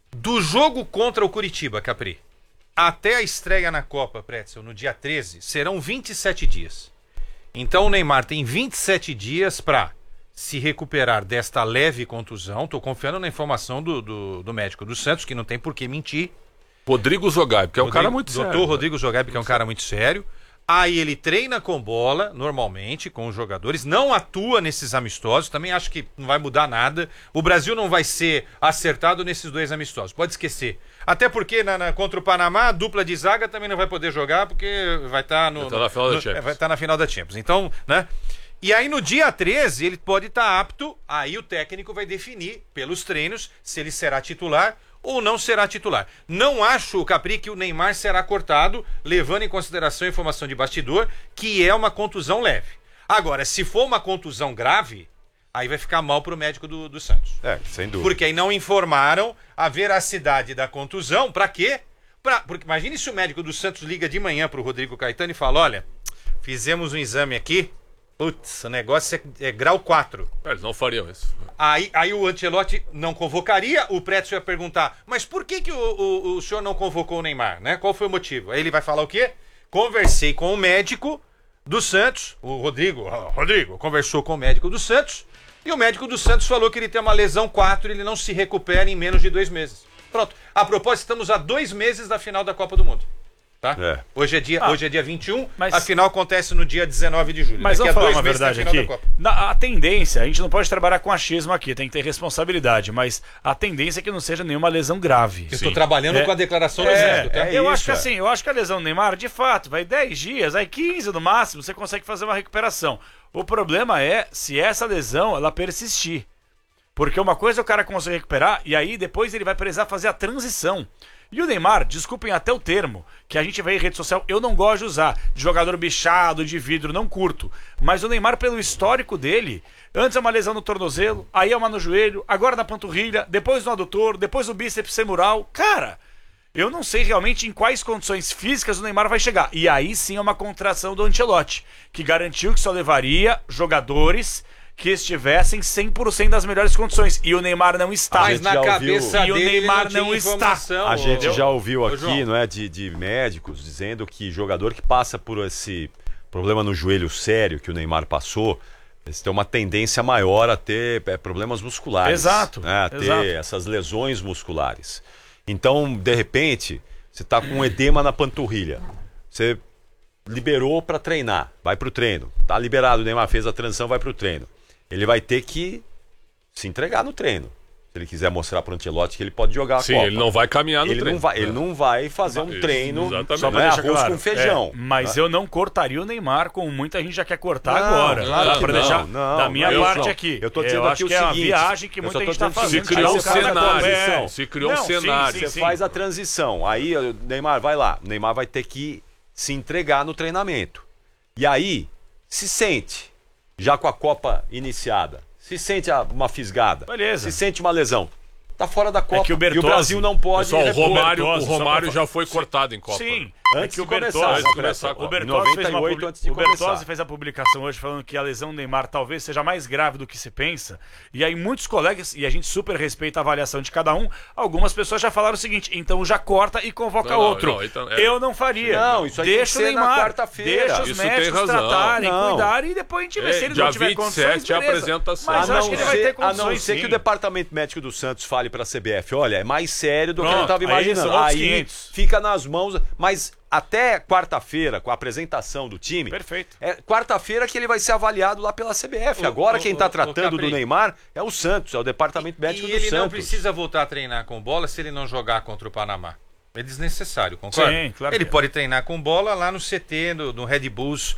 D: Do jogo contra o Curitiba, Capri, até a estreia na Copa, Pretzel, no dia treze, serão vinte e sete dias. Então o Neymar tem vinte e sete dias para se recuperar desta leve contusão. Estou confiando na informação do, do, do médico do Santos, que não tem por que mentir.
E: Rodrigo Zogaib, que é um
D: Rodrigo,
E: cara muito sério.
D: doutor Rodrigo Zogaib, que é um cara muito sério. Aí ele treina com bola, normalmente, com os jogadores, não atua nesses amistosos, também acho que não vai mudar nada. O Brasil não vai ser acertado nesses dois amistosos, pode esquecer. Até porque na, na, contra o Panamá, a dupla de zaga também não vai poder jogar, porque vai estar tá no,
E: vai tá na final
D: no,
E: da Champions.
D: Vai estar tá na final da Champions. Então, né? E aí no dia treze ele pode estar tá apto, aí o técnico vai definir pelos treinos se ele será titular ou não será titular. Não acho, Capri, que o Neymar será cortado, levando em consideração a informação de bastidor, que é uma contusão leve. Agora, se for uma contusão grave, aí vai ficar mal pro médico do, do Santos.
A: É, sem dúvida.
D: Porque aí não informaram a veracidade da contusão. Pra quê? Pra, porque imagine se o médico do Santos liga de manhã pro Rodrigo Caetano e fala, olha, fizemos um exame aqui, putz, o negócio é, é grau quatro.
E: Eles não fariam isso.
D: Aí, aí o Ancelotti não convocaria, o Pretzel ia perguntar, mas por que, que o, o, o senhor não convocou o Neymar, né? Qual foi o motivo? Aí ele vai falar o quê? Conversei com o médico do Santos, o Rodrigo, o Rodrigo conversou com o médico do Santos, e o médico do Santos falou que ele tem uma lesão quatro e ele não se recupera em menos de dois meses. Pronto. A propósito, estamos a dois meses da final da Copa do Mundo. Tá?
A: É.
D: Hoje, é dia,
C: Ah,
D: hoje é dia vinte e um,
C: mas-
D: a final acontece no dia dezenove de julho.
C: Mas
D: Daqui
C: vamos
D: a
C: falar
D: dois
C: uma
D: meses
C: verdade
D: da final
C: aqui.
D: da Copa.
C: Na, a tendência, a gente não pode trabalhar com achismo aqui, tem que ter responsabilidade, mas a tendência é que não seja nenhuma lesão grave.
D: Eu estou trabalhando
C: É.
D: com a declaração do
C: É,
D: Exército, tá?
C: eu
A: isso,
C: acho que
A: é.
C: assim, eu acho que a lesão do Neymar, de fato, vai dez dias, aí quinze no máximo, você consegue fazer uma recuperação. O problema é se essa lesão ela persistir. Porque uma coisa é o cara conseguir recuperar e aí depois ele vai precisar fazer a transição. E o Neymar, desculpem até o termo, que a gente vê em rede social, eu não gosto de usar, de jogador bichado, de vidro, não curto. Mas o Neymar, pelo histórico dele, antes é uma lesão no tornozelo, aí é uma no joelho, agora na panturrilha, depois no adutor, depois no bíceps femoral. Cara, eu não sei realmente em quais condições físicas o Neymar vai chegar. E aí sim é uma contração do Ancelotti, que garantiu que só levaria jogadores que estivessem cem por cento das melhores condições. E o Neymar não está.
D: Mas na
A: já
D: cabeça
C: ouviu.
D: dele
C: E o Neymar
D: ele não,
C: não
D: tinha
C: está.
D: informação,
A: A gente
D: entendeu?
A: já ouviu
D: Ô,
A: aqui,
D: João.
A: não é, de, de médicos dizendo que jogador que passa por esse problema no joelho sério que o Neymar passou, eles têm uma tendência maior a ter é, problemas musculares.
C: Exato,
A: Né, a ter
C: exato.
A: essas lesões musculares. Então, de repente, você tá com um edema na panturrilha. Você liberou para treinar, vai pro treino. Tá liberado, o Neymar fez a transição, vai pro treino. Ele vai ter que se entregar no treino. Se ele quiser mostrar pro Ancelotti que ele pode jogar a
E: Sim,
A: Copa.
E: ele não vai caminhar no
A: ele
E: treino.
A: não vai, ele
E: É.
A: não vai fazer um
E: Isso,
A: treino
E: exatamente.
A: só
E: Só
A: não é
C: deixar
A: arroz
C: claro,
A: com feijão.
C: é, mas
A: né?
C: eu não cortaria o Neymar, como muita gente já quer cortar
A: Não,
C: agora.
A: claro
C: Tá?
A: que
C: Pra
A: não,
C: deixar
A: não,
C: da minha
E: eu
C: parte
A: não.
C: aqui.
A: Eu tô dizendo aqui
C: acho
A: o
C: que é uma
A: seguinte,
C: viagem que
A: eu
C: muita
A: só tô
C: gente tá
A: dizendo o
C: fazendo.
E: Se criou um
A: Aí você faz a
E: cenário.
A: transição.
E: Se criou um
C: Não, sim,
E: cenário.
C: sim,
A: Você faz a transição. Aí, o Neymar, vai lá. O Neymar vai ter que se entregar no treinamento. E aí, se sente, já com a Copa iniciada, se sente a- uma fisgada,
C: Beleza.
A: se sente uma lesão, tá fora da Copa.
C: que o
A: e
C: Bertozzi-
A: o Brasil não pode
E: Pessoal, o
A: repor.
E: Romário, o
C: Bertozzi, só
E: Romário
C: pra-
E: já foi cortado em Copa.
C: Sim,
A: Antes
C: é que o
A: de começar,
C: Bertozzi,
A: antes de
E: começar a
C: o
E: Copa.
C: Bertozzi, fez uma,
A: noventa e oito,
C: publi-
A: antes de
C: o Bertozzi
A: começar.
C: fez a publicação hoje falando que a lesão do Neymar talvez seja mais grave do que se pensa. E aí muitos colegas, e a gente super respeita a avaliação de cada um, algumas pessoas já falaram o seguinte, então já corta e convoca
E: Não, não,
C: outro.
E: não, então, é-
C: Eu não faria.
A: Não, isso aí tem
C: deixa
A: que
C: o
A: ser na
C: Neymar,
A: quarta-feira.
C: deixa os
E: Isso tem
C: médicos
E: razão.
C: tratarem,
A: Não.
C: cuidarem e depois a gente vê
E: É,
C: se ele
E: dia
C: não tiver
E: vinte e
C: condições,
E: sete é a
C: beleza.
E: apresentação.
C: Mas
A: A
C: eu acho
A: não,
C: que ele vai ter
A: ser, a
C: condições,
A: não ser que
C: sim.
A: o departamento médico do Santos fale para a C B F, olha, é mais sério do que
C: Pronto,
A: eu estava
C: aí
A: imaginando.
C: são outros
A: Aí
C: quinhentos.
A: fica nas mãos, mas até quarta-feira, com a apresentação do time,
C: Perfeito.
A: é quarta-feira que ele vai ser avaliado lá pela C B F.
D: O-
A: Agora
D: o-
A: quem está
D: o- o
A: tratando
D: Capri.
A: do Neymar é o Santos, é o departamento médico
D: E
A: do
D: ele
A: Santos.
D: não precisa voltar a treinar com bola se ele não jogar contra o Panamá. É desnecessário, concorda?
C: Sim, claro
D: Ele
C: que é.
D: pode treinar com bola lá no C T, no, no Red Bulls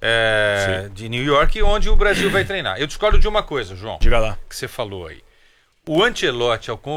D: é, de New York, onde o Brasil vai treinar. Eu discordo de uma coisa, João,
C: Diga lá.
D: que você falou aí. O Ancelotti, ao